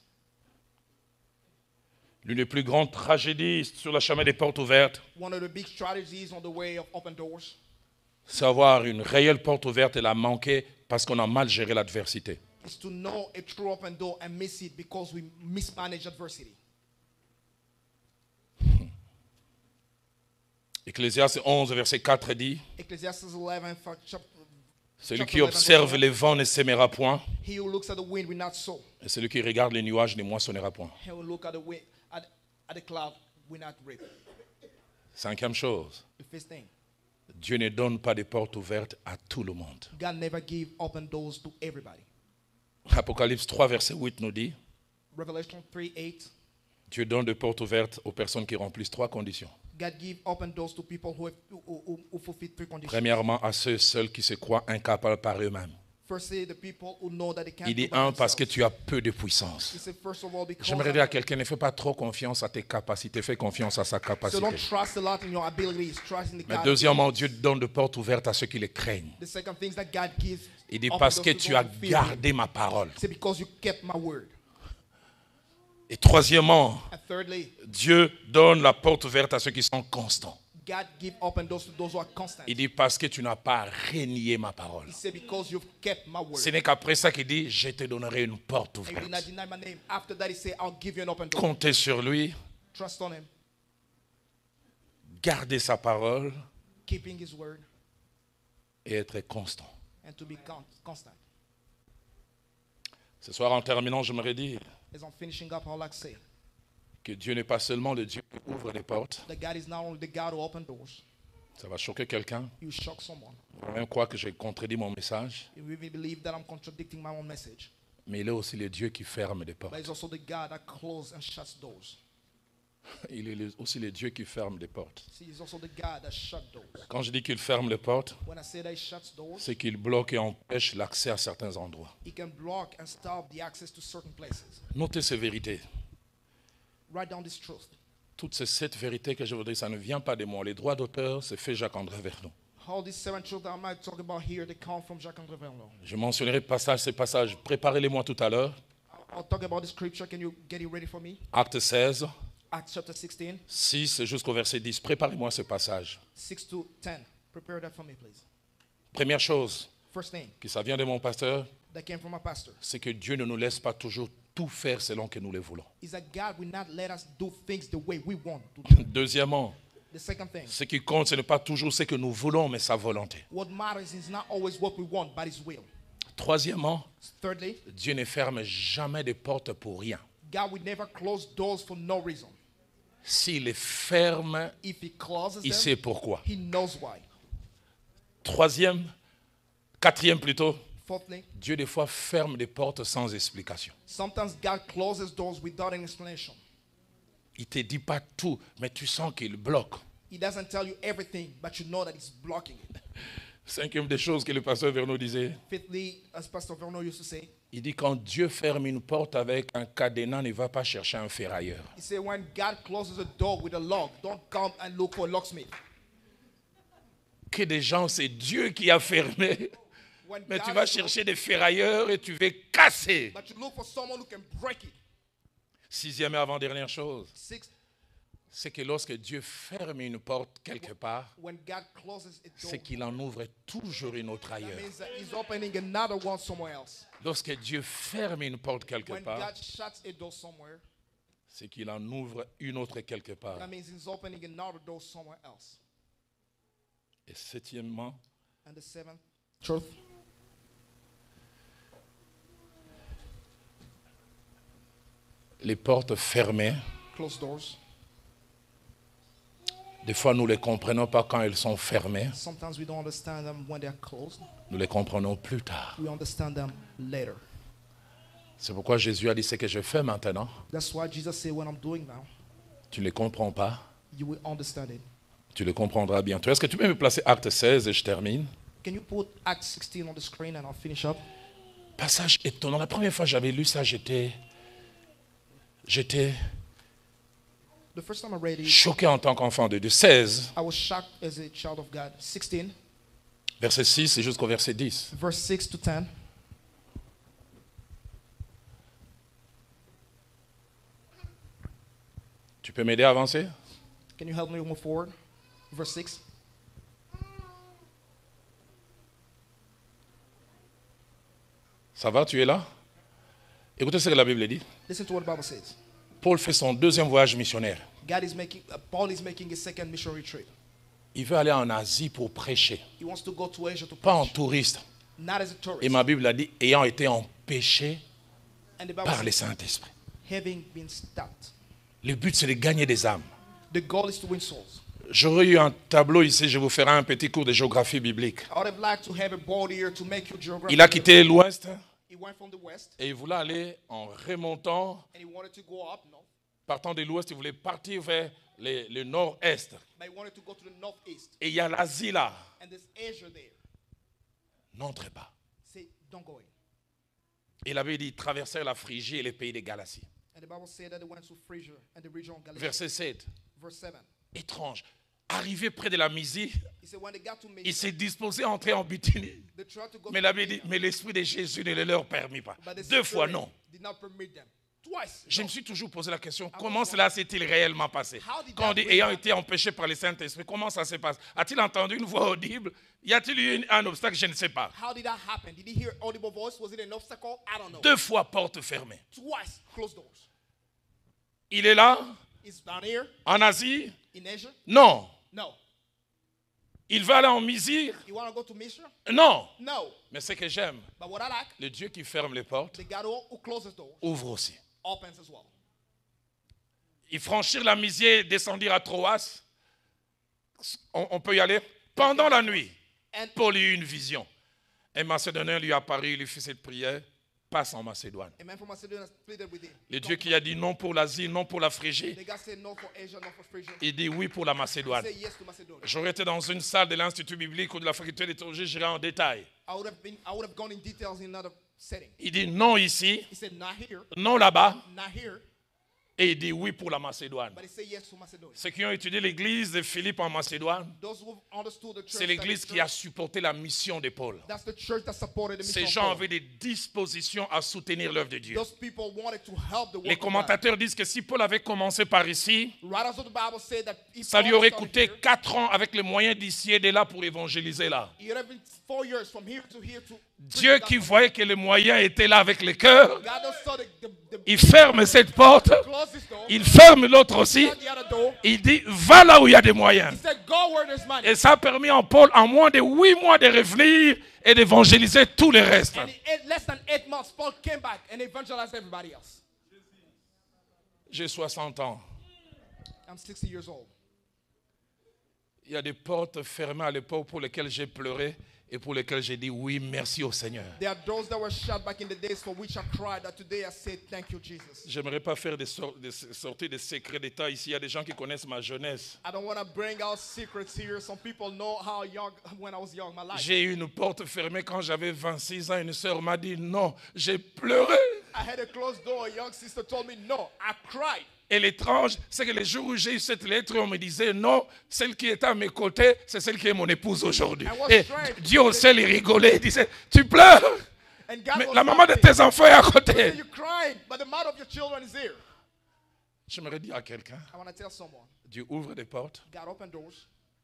A: L'une des plus grandes tragédies sur le chemin des portes ouvertes,
B: One of the big strategies on the way of open doors
A: c'est avoir une réelle porte ouverte et la manquer parce qu'on a mal géré l'adversité.
B: is to know a true open door and miss it because we mismanage adversity.
A: Ecclésiaste onze, verset quatre dit,
B: Ecclesiastes eleven, fa- chap-
A: celui
B: chapter
A: qui
B: eleven,
A: observe
B: verse
A: les vents ne s'aimera point,
B: one, he who looks at the wind will not sow.
A: et celui qui regarde les nuages ne moissonnera point.
B: He who look at the wind, at, at the cloud will not reap.
A: Cinquième chose,
B: The first thing,
A: Dieu ne donne pas de portes ouvertes à tout le monde.
B: God never give open doors to everybody.
A: Apocalypse trois, verset huit nous dit,
B: Revelation three eight,
A: Dieu donne des portes ouvertes aux personnes qui remplissent trois conditions.
B: God give open doors to people who, have, who, who, who fulfill three conditions.
A: Premièrement, à ceux seuls qui se croient incapables par eux-mêmes.
B: Firstly, the people who know that they can't
A: Il dit
B: do by
A: un, parce que
B: themselves.
A: tu as peu de puissance.
B: He said, first of all, because
A: J'aimerais
B: of
A: dire à
B: that.
A: quelqu'un, ne fais pas trop confiance à tes capacités, fais confiance à sa
B: So
A: capacité.
B: don't trust a lot in your abilities, trust in the
A: Mais
B: God.
A: deuxièmement, Dieu donne des portes ouvertes à ceux qui les craignent.
B: The second thing is that God gives
A: Il dit
B: open
A: parce
B: doors
A: que
B: to
A: tu
B: those
A: as
B: who fear Him.
A: gardé ma parole.
B: He said, because you kept my word.
A: Et troisièmement,
B: And thirdly,
A: Dieu donne la porte ouverte à ceux qui sont constants.
B: God give open doors to those who are constant.
A: Il dit parce que tu n'as pas renié ma parole.
B: He said, because you've kept my word.
A: Ce n'est qu'après ça qu'il dit, je te donnerai une porte
B: And you did not
A: ouverte.
B: deny my name. After that, he said, I'll give you an open door.
A: Comptez sur lui,
B: Trust on him,
A: garder sa parole
B: keeping his word,
A: et être constant.
B: and to be con- constant.
A: Ce soir, en terminant, j'aimerais dire
B: As I'm finishing up, I'd like to say
A: que Dieu n'est pas seulement le Dieu qui ouvre les portes.
B: that God is not only the God who opens doors,
A: Ça va choquer quelqu'un.
B: you shock someone.
A: Vous même croire que j'ai contredit mon message.
B: You even believe that I'm contradicting my own message.
A: Mais il est aussi le Dieu qui ferme des
B: But
A: portes.
B: it's also the God that closes and shuts doors.
A: Il est le- aussi le Dieu qui ferme des portes.
B: See, it's also the God that shuts doors.
A: Quand je dis qu'il ferme les portes,
B: When I say that he shuts doors,
A: c'est qu'il bloque et empêche l'accès à certains endroits.
B: he can block and stop the access to certain places.
A: Notez ces vérités.
B: Write down this truth.
A: Toutes ces sept vérités que je vous dis, ça ne vient pas de moi. Les droits d'auteur, c'est fait Jacques-André Vernon.
B: All these seven truths that I might talk about here, they come from Jacques-André Verneau.
A: Je mentionnerai passage, ces passages. Préparez-les-moi tout à l'heure.
B: I'll talk about the scripture. Can you get it ready for me?
A: Acte seize,
B: Acts chapter sixteen,
A: six jusqu'au verset dix. Préparez-moi ce passage.
B: six to ten. Prepare that for me, please.
A: Première chose,
B: First thing
A: que ça vient de mon pasteur,
B: that came from my pastor
A: c'est que Dieu ne nous laisse pas toujours tout faire selon que nous le voulons.
B: is that God will not let us do things the way we want to do.
A: Deuxièmement,
B: The second thing,
A: ce qui compte, ce n'est pas toujours ce que nous voulons, mais sa volonté.
B: what matters is not always what we want, but His will.
A: Troisièmement,
B: Thirdly,
A: Dieu ne ferme jamais de portes pour rien.
B: God will never close doors for no reason.
A: S'il les ferme,
B: If He closes
A: il
B: them,
A: sait pourquoi.
B: He knows why.
A: Troisième, quatrième plutôt,
B: Fourthly,
A: Dieu des fois ferme des portes sans explication.
B: sometimes God closes doors without an explanation.
A: Il ne te dit pas tout, mais tu sens qu'il bloque.
B: He doesn't tell you everything, but you know that He's blocking it.
A: Cinquième des choses que le pasteur Verneau disait,
B: Fifthly, as Pastor Verneau used to say,
A: il dit quand Dieu ferme une porte avec un cadenas, ne va pas chercher un ferrailleur.
B: he said, when God closes a door with a lock, don't come and look for a locksmith.
A: Que des gens, c'est Dieu qui a fermé,
B: When
A: mais
B: God
A: tu vas
B: is-
A: chercher des ferrailleurs et tu vas casser.
B: But you look for someone who can break it.
A: Sixième et avant-dernière chose,
B: Sixth,
A: c'est que lorsque Dieu ferme une porte quelque part,
B: when God closes a door,
A: c'est qu'il en ouvre toujours une autre
B: that
A: ailleurs.
B: means that He's opening another one somewhere else.
A: Lorsque Dieu ferme une porte quelque
B: When
A: part,
B: God shuts a door somewhere,
A: c'est qu'il en ouvre une autre quelque part.
B: that means He's opening another door somewhere else.
A: Et septièmement,
B: And the seventh truth,
A: les portes fermées,
B: closed doors.
A: des fois nous ne les comprenons pas quand elles sont fermées,
B: Sometimes we don't understand them when they're closed.
A: nous les comprenons plus tard.
B: We understand them later.
A: C'est pourquoi Jésus a dit ce que je fais maintenant,
B: That's why Jesus said, what I'm doing now,
A: tu ne les comprends pas,
B: you will understand it.
A: tu le comprendras bientôt. Est-ce que tu peux me placer Acte seize et je termine?
B: Can you put Acts sixteen on the screen and I'll finish up?
A: Passage étonnant. La première fois que j'avais lu ça, j'étais, j'étais
B: The first time I read it,
A: choqué en tant qu'enfant de Dieu. seize,
B: I was shocked as a child of God. sixteen,
A: verset six et jusqu'au verset dix.
B: verse six to ten.
A: Tu peux m'aider à avancer?
B: Can you help me move forward? Verse six.
A: Ça va, tu es là? Écoutez ce que la Bible dit.
B: Listen to what the Bible says.
A: Paul fait son deuxième voyage missionnaire.
B: God is making, uh, Paul is making his second missionary trip.
A: Il veut aller en Asie pour prêcher,
B: He wants to go to Asia to
A: pas en
B: preach,
A: touriste.
B: not as a tourist.
A: Et ma Bible a dit, ayant été empêché
B: And the Bible
A: par le
B: says,
A: Saint-Esprit.
B: having been stopped.
A: Le but, c'est de gagner des âmes.
B: The goal is to win souls.
A: J'aurais eu un tableau ici, je vous ferai un petit cours de géographie biblique.
B: I would have liked to have a board here to make you geography.
A: Il a quitté l'ouest
B: He went from the west
A: et il voulait aller en remontant,
B: and he wanted to go up, no,
A: partant de l'ouest, il voulait partir vers le, le nord-est.
B: but he wanted to go to the northeast.
A: Et il y a l'Asie là.
B: And there's Asia there.
A: N'entrez pas.
B: Say, don't go in.
A: Il avait dit traverser la Phrygie et les pays de Galatie.
B: And the Bible said that they went to Phrygia and the region of Galatia.
A: Verset sept.
B: Verse seven.
A: Étrange. Arrivé près de la Mysie,
B: He said, when they got to
A: il
B: Mysia,
A: s'est disposé à entrer en Bithynie.
B: they tried to go
A: Mais
B: to
A: la Bible dit,
B: Bithynia,
A: mais l'Esprit de Jésus ne le leur permit pas.
B: but the
A: Deux fois
B: Spirit
A: non.
B: did not permit them. Twice.
A: Je
B: no.
A: me suis toujours posé la question, comment cela s'est-il réellement passé? Quand on dit ayant été empêché par le Saint-Esprit, comment ça se passe? A-t-il entendu une voix audible? Y a-t-il eu une- un obstacle? Je ne sais pas.
B: How did that happen? Did he hear audible voice? Was it an obstacle? I don't know.
A: Deux fois porte fermée.
B: Twice closed doors.
A: Il est là,
B: It's down here
A: en Asie?
B: in Asia?
A: Non.
B: No.
A: Il va aller en Misère?
B: You want to go to Mysia?
A: Non.
B: No.
A: Mais ce que j'aime,
B: But what I like,
A: le Dieu qui ferme les portes,
B: the God who who closes doors
A: ouvre aussi.
B: opens as well.
A: Il franchir la Misère, descendir à Troas, on, on peut y aller pendant la nuit.
B: And
A: Paul eut une vision. Un Macédonien lui apparut, il lui fit cette prière, passe en Macédoine.
B: a man from Macedonia pleaded with him.
A: Le Dieu qui a dit non pour l'Asie, non pour la Phrygie,
B: The God said no for Asia, no for Phrygia.
A: il dit oui pour la
B: He
A: Macédoine.
B: said yes to Macedonia.
A: J'aurais été dans une salle de l'Institut biblique ou de la faculté des théologie, j'irais en détail.
B: I would have been, I would have gone in details in another setting.
A: Il dit non ici,
B: He said not here,
A: non là-bas,
B: not here,
A: Et il dit oui pour la Macédoine.
B: But he said yes to Macedonia.
A: Ceux qui ont étudié l'église de Philippe en Macédoine,
B: Those who understood the church,
A: c'est l'église qui a supporté la mission de Paul.
B: that's the church that supported the mission
A: Ces
B: of
A: gens
B: Paul.
A: avaient des dispositions à soutenir l'œuvre de Dieu.
B: Those people wanted to help the work
A: Les
B: of God.
A: commentateurs disent que si Paul avait commencé par ici,
B: Writers of the Bible say that if
A: ça lui
B: Paul
A: aurait
B: started
A: coûté
B: here,
A: quatre ans avec les moyens d'ici et de là pour évangéliser là.
B: it would have been four years from here to here to
A: Dieu qui voyait que les moyens étaient là avec le cœur,
B: God knows saw the, the, the
A: il ferme cette porte,
B: close this door,
A: il ferme l'autre aussi,
B: shut the other door.
A: il dit va là où il y a des moyens.
B: He said, go where there's money.
A: Et ça a permis à Paul en moins de huit mois de revenir et d'évangéliser tout le reste.
B: And in eight, less than eight months, Paul came back and evangelized everybody else.
A: J'ai soixante ans.
B: I'm sixty years old.
A: Il y a des portes fermées à l'époque pour lesquelles j'ai pleuré et pour lesquelles j'ai dit oui, merci au Seigneur.
B: There are those that were shut back in the days for which I cried, that today I say thank you, Jesus.
A: J'aimerais pas faire des, sor- des sorties de secrets d'État ici. Il y a des gens qui connaissent ma jeunesse.
B: I don't want to bring out secrets here. Some people know how young, when I was young, my life.
A: J'ai eu une porte fermée quand j'avais vingt-six ans. Une sœur m'a dit non, j'ai pleuré.
B: I had a closed door. A young sister told me no. I cried.
A: Et l'étrange, c'est que les jours où j'ai eu cette lettre, on me disait non, celle qui est à mes côtés, c'est celle qui est mon épouse aujourd'hui.
B: And what's
A: Et
B: strange,
A: Dieu au ciel, il rigolait, il disait, tu pleures,
B: And God
A: mais
B: was
A: la maman de
B: laughing.
A: tes enfants est à
B: He
A: côté.
B: said, you're crying, but the mouth of your children is here.
A: J'aimerais dire à quelqu'un,
B: I want to tell someone,
A: Dieu ouvre des portes,
B: God opened doors,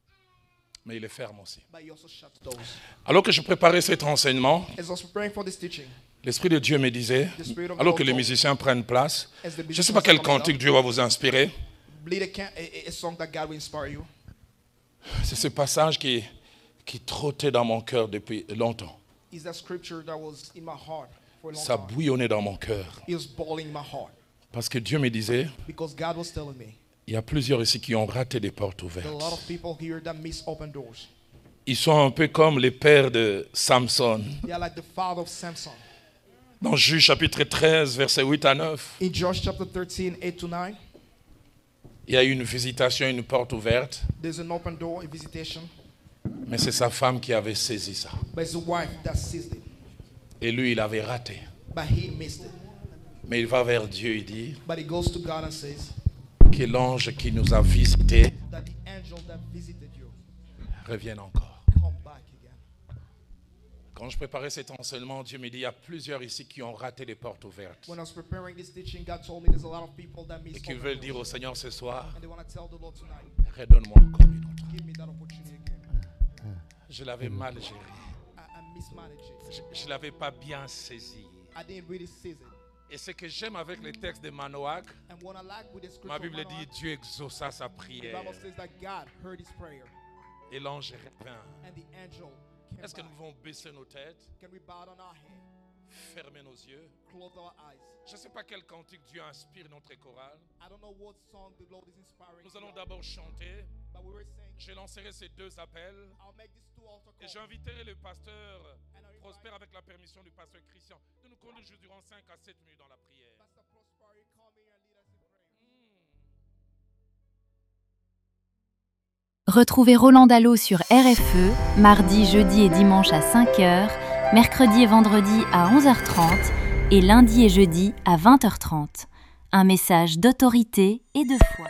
A: mais il les ferme aussi.
B: but he also shut doors.
A: Alors que je préparais cet enseignement,
B: As I was preparing for this teaching,
A: l'Esprit de Dieu me disait, alors que les musiciens prennent place, je ne sais pas quel cantique Dieu va vous inspirer,
B: lead a, can- a, a song that God will inspire you.
A: c'est ce passage qui, qui trottait dans mon cœur depuis longtemps.
B: Is that scripture that was in my heart for a long
A: Ça
B: time.
A: bouillonnait dans mon cœur.
B: It was boiling in my heart
A: Parce que Dieu me disait,
B: because God was telling me
A: il y a plusieurs ici qui ont raté des portes
B: there are a lot
A: ouvertes.
B: of people here that miss open doors.
A: Ils sont un peu comme les pères de Samson.
B: They are like the father of Samson.
A: Dans Juge chapitre treize, versets huit à neuf,
B: In Josh chapter thirteen, eight to nine,
A: il y a eu une visitation, une porte ouverte,
B: there's an open door, a visitation,
A: mais c'est sa femme qui avait saisi ça.
B: but it's the wife that seized it.
A: Et lui, il avait raté.
B: But he missed it.
A: Mais il va vers Dieu, il dit
B: But he goes to God and says
A: que l'ange qui nous a visités
B: that the angel that visited you
A: revienne encore.
B: come back again.
A: Quand je préparais cet enseignement, Dieu me dit, il y a plusieurs ici qui ont raté les portes ouvertes.
B: When I was preparing this teaching, God told me there's a lot of people that miss
A: Et qui
B: open
A: veulent
B: doors.
A: dire au Seigneur ce soir,
B: And they want to tell the Lord tonight,
A: redonne-moi encore une autre.
B: give me that opportunity again.
A: Je l'avais mal géré.
B: I, I mismanaged it.
A: Je ne l'avais pas bien saisi.
B: I didn't really seize it.
A: Et ce que j'aime avec les textes de Manoach,
B: And what I like with the scripture,
A: ma Bible
B: of
A: dit
B: Manoah,
A: Dieu exauça sa
B: the
A: prière
B: Bible says that God heard his prayer
A: et l'ange revint.
B: and the angel came
A: Est-ce que
B: back.
A: nous pouvons baisser nos têtes,
B: Can we bow down our head,
A: fermer nos yeux?
B: close our eyes?
A: Je ne sais pas quel cantique Dieu inspire notre chorale.
B: I don't know what song the Lord is inspiring.
A: Nous allons
B: tonight,
A: d'abord chanter.
B: but we were saying,
A: Je lancerai ces deux appels
B: I'll make these two altar
A: et
B: calls.
A: j'inviterai le pasteur
B: And I
A: Prosper
B: invite
A: avec la permission du pasteur Christian de nous conduire durant cinq à sept minutes dans la prière.
B: Pastor Prosper, come here and lead us in prayer.
C: Retrouvez Roland Dallot sur R F E, mardi, jeudi et dimanche à cinq heures, mercredi et vendredi à onze heures trente et lundi et jeudi à vingt heures trente. Un message d'autorité et de foi.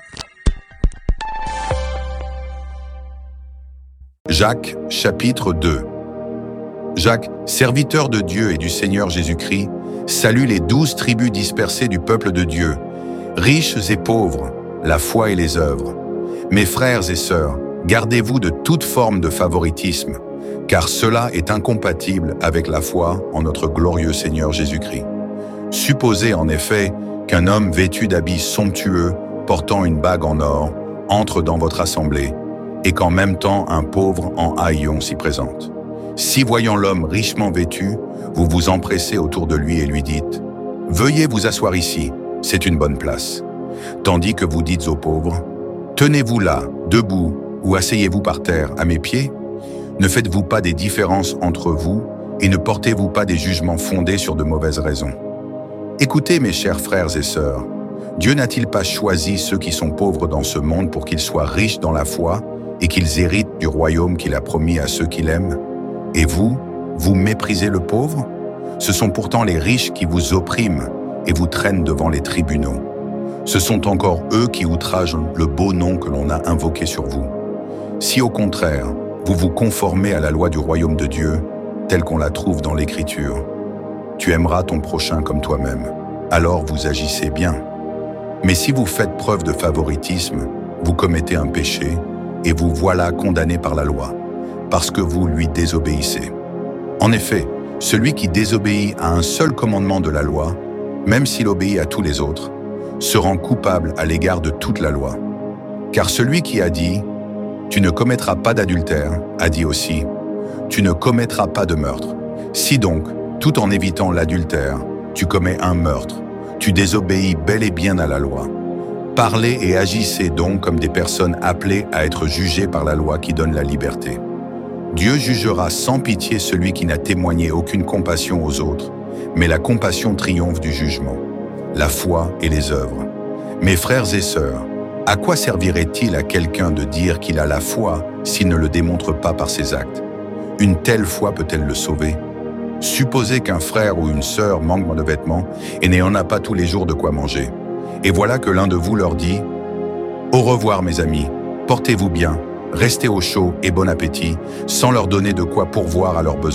D: Jacques, chapitre deux. Jacques, serviteur de Dieu et du Seigneur Jésus-Christ, salue les douze tribus dispersées du peuple de Dieu, riches et pauvres, la foi et les œuvres. Mes frères et sœurs, gardez-vous de toute forme de favoritisme, car cela est incompatible avec la foi en notre glorieux Seigneur Jésus-Christ. Supposez en effet qu'un homme vêtu d'habits somptueux, portant une bague en or, entre dans votre assemblée, et qu'en même temps un pauvre en haillon s'y présente. Si voyant l'homme richement vêtu, vous vous empressez autour de lui et lui dites « Veuillez vous asseoir ici, c'est une bonne place », tandis que vous dites aux pauvres « Tenez-vous là, debout, ou asseyez-vous par terre, à mes pieds », ne faites-vous pas des différences entre vous et ne portez-vous pas des jugements fondés sur de mauvaises raisons. Écoutez mes chers frères et sœurs, Dieu n'a-t-il pas choisi ceux qui sont pauvres dans ce monde pour qu'ils soient riches dans la foi et qu'ils héritent du royaume qu'il a promis à ceux qui l'aiment? Et vous, vous méprisez le pauvre? Ce sont pourtant les riches qui vous oppriment et vous traînent devant les tribunaux. Ce sont encore eux qui outragent le beau nom que l'on a invoqué sur vous. Si au contraire, vous vous conformez à la loi du royaume de Dieu, telle qu'on la trouve dans l'Écriture, tu aimeras ton prochain comme toi-même, alors vous agissez bien. Mais si vous faites preuve de favoritisme, vous commettez un péché et vous voilà condamné par la loi, parce que vous lui désobéissez. En effet, celui qui désobéit à un seul commandement de la loi, même s'il obéit à tous les autres, se rend coupable à l'égard de toute la loi. Car celui qui a dit « Tu ne commettras pas d'adultère » a dit aussi « Tu ne commettras pas de meurtre ». Si donc, tout en évitant l'adultère, tu commets un meurtre, tu désobéis bel et bien à la loi. Parlez et agissez donc comme des personnes appelées à être jugées par la loi qui donne la liberté. Dieu jugera sans pitié celui qui n'a témoigné aucune compassion aux autres, mais la compassion triomphe du jugement, la foi et les œuvres. Mes frères et sœurs, à quoi servirait-il à quelqu'un de dire qu'il a la foi s'il ne le démontre pas par ses actes? Une telle foi peut-elle le sauver? Supposez qu'un frère ou une sœur manque de vêtements et n'en a pas tous les jours de quoi manger. Et voilà que l'un de vous leur dit « Au revoir mes amis, portez-vous bien, restez au chaud et bon appétit, sans leur donner de quoi pourvoir à leurs besoins. »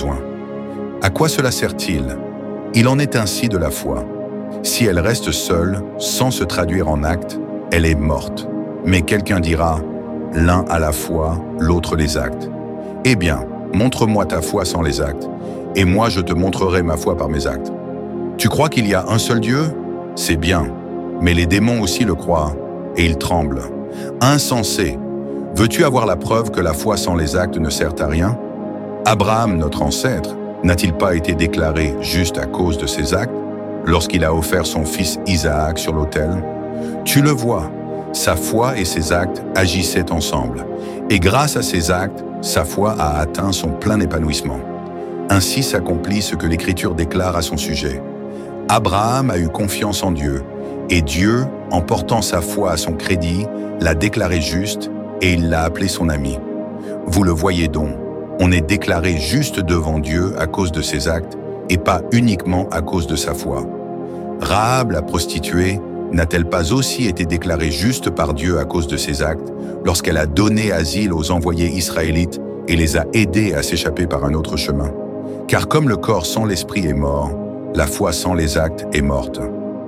D: À quoi cela sert-il? Il en est ainsi de la foi. Si elle reste seule, sans se traduire en actes, elle est morte. Mais quelqu'un dira « L'un a la foi, l'autre les actes. » Eh bien, montre-moi ta foi sans les actes, et moi je te montrerai ma foi par mes actes. Tu crois qu'il y a un seul Dieu? C'est bien, mais les démons aussi le croient, et ils tremblent. Insensé! Veux-tu avoir la preuve que la foi sans les actes ne sert à rien? Abraham, notre ancêtre, n'a-t-il pas été déclaré juste à cause de ses actes, lorsqu'il a offert son fils Isaac sur l'autel? Tu le vois, sa foi et ses actes agissaient ensemble, et grâce à ses actes, sa foi a atteint son plein épanouissement. Ainsi s'accomplit ce que l'Écriture déclare à son sujet. Abraham a eu confiance en Dieu, et Dieu, en portant sa foi à son crédit, l'a déclaré juste, et il l'a appelé son ami. Vous le voyez donc, on est déclaré juste devant Dieu à cause de ses actes, et pas uniquement à cause de sa foi. Rahab, la prostituée, n'a-t-elle pas aussi été déclarée juste par Dieu à cause de ses actes, lorsqu'elle a donné asile aux envoyés israélites et les a aidés à s'échapper par un autre chemin? Car comme le corps sans l'esprit est mort, la foi sans les actes est morte.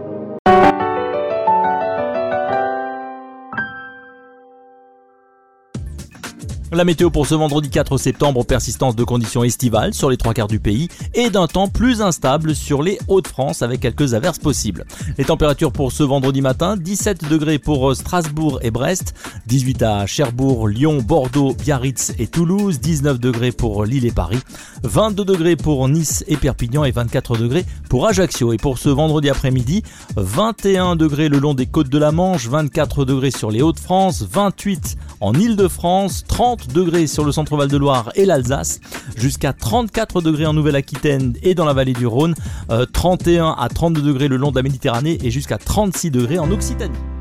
E: La météo pour ce vendredi quatre septembre, persistance de conditions estivales sur les trois quarts du pays et d'un temps plus instable sur les Hauts-de-France avec quelques averses possibles. Les températures pour ce vendredi matin, dix-sept degrés pour Strasbourg et Brest, dix-huit à Cherbourg, Lyon, Bordeaux, Biarritz et Toulouse, dix-neuf degrés pour Lille et Paris, vingt-deux degrés pour Nice et Perpignan et vingt-quatre degrés pour Ajaccio. Et pour ce vendredi après-midi, vingt et un degrés le long des côtes de la Manche, vingt-quatre degrés sur les Hauts-de-France, vingt-huit en Île-de-France, trente degrés sur le centre Val-de-Loire et l'Alsace, jusqu'à trente-quatre degrés en Nouvelle-Aquitaine et dans la vallée du Rhône, euh, trente et un à trente-deux degrés le long de la Méditerranée et jusqu'à trente-six degrés en Occitanie.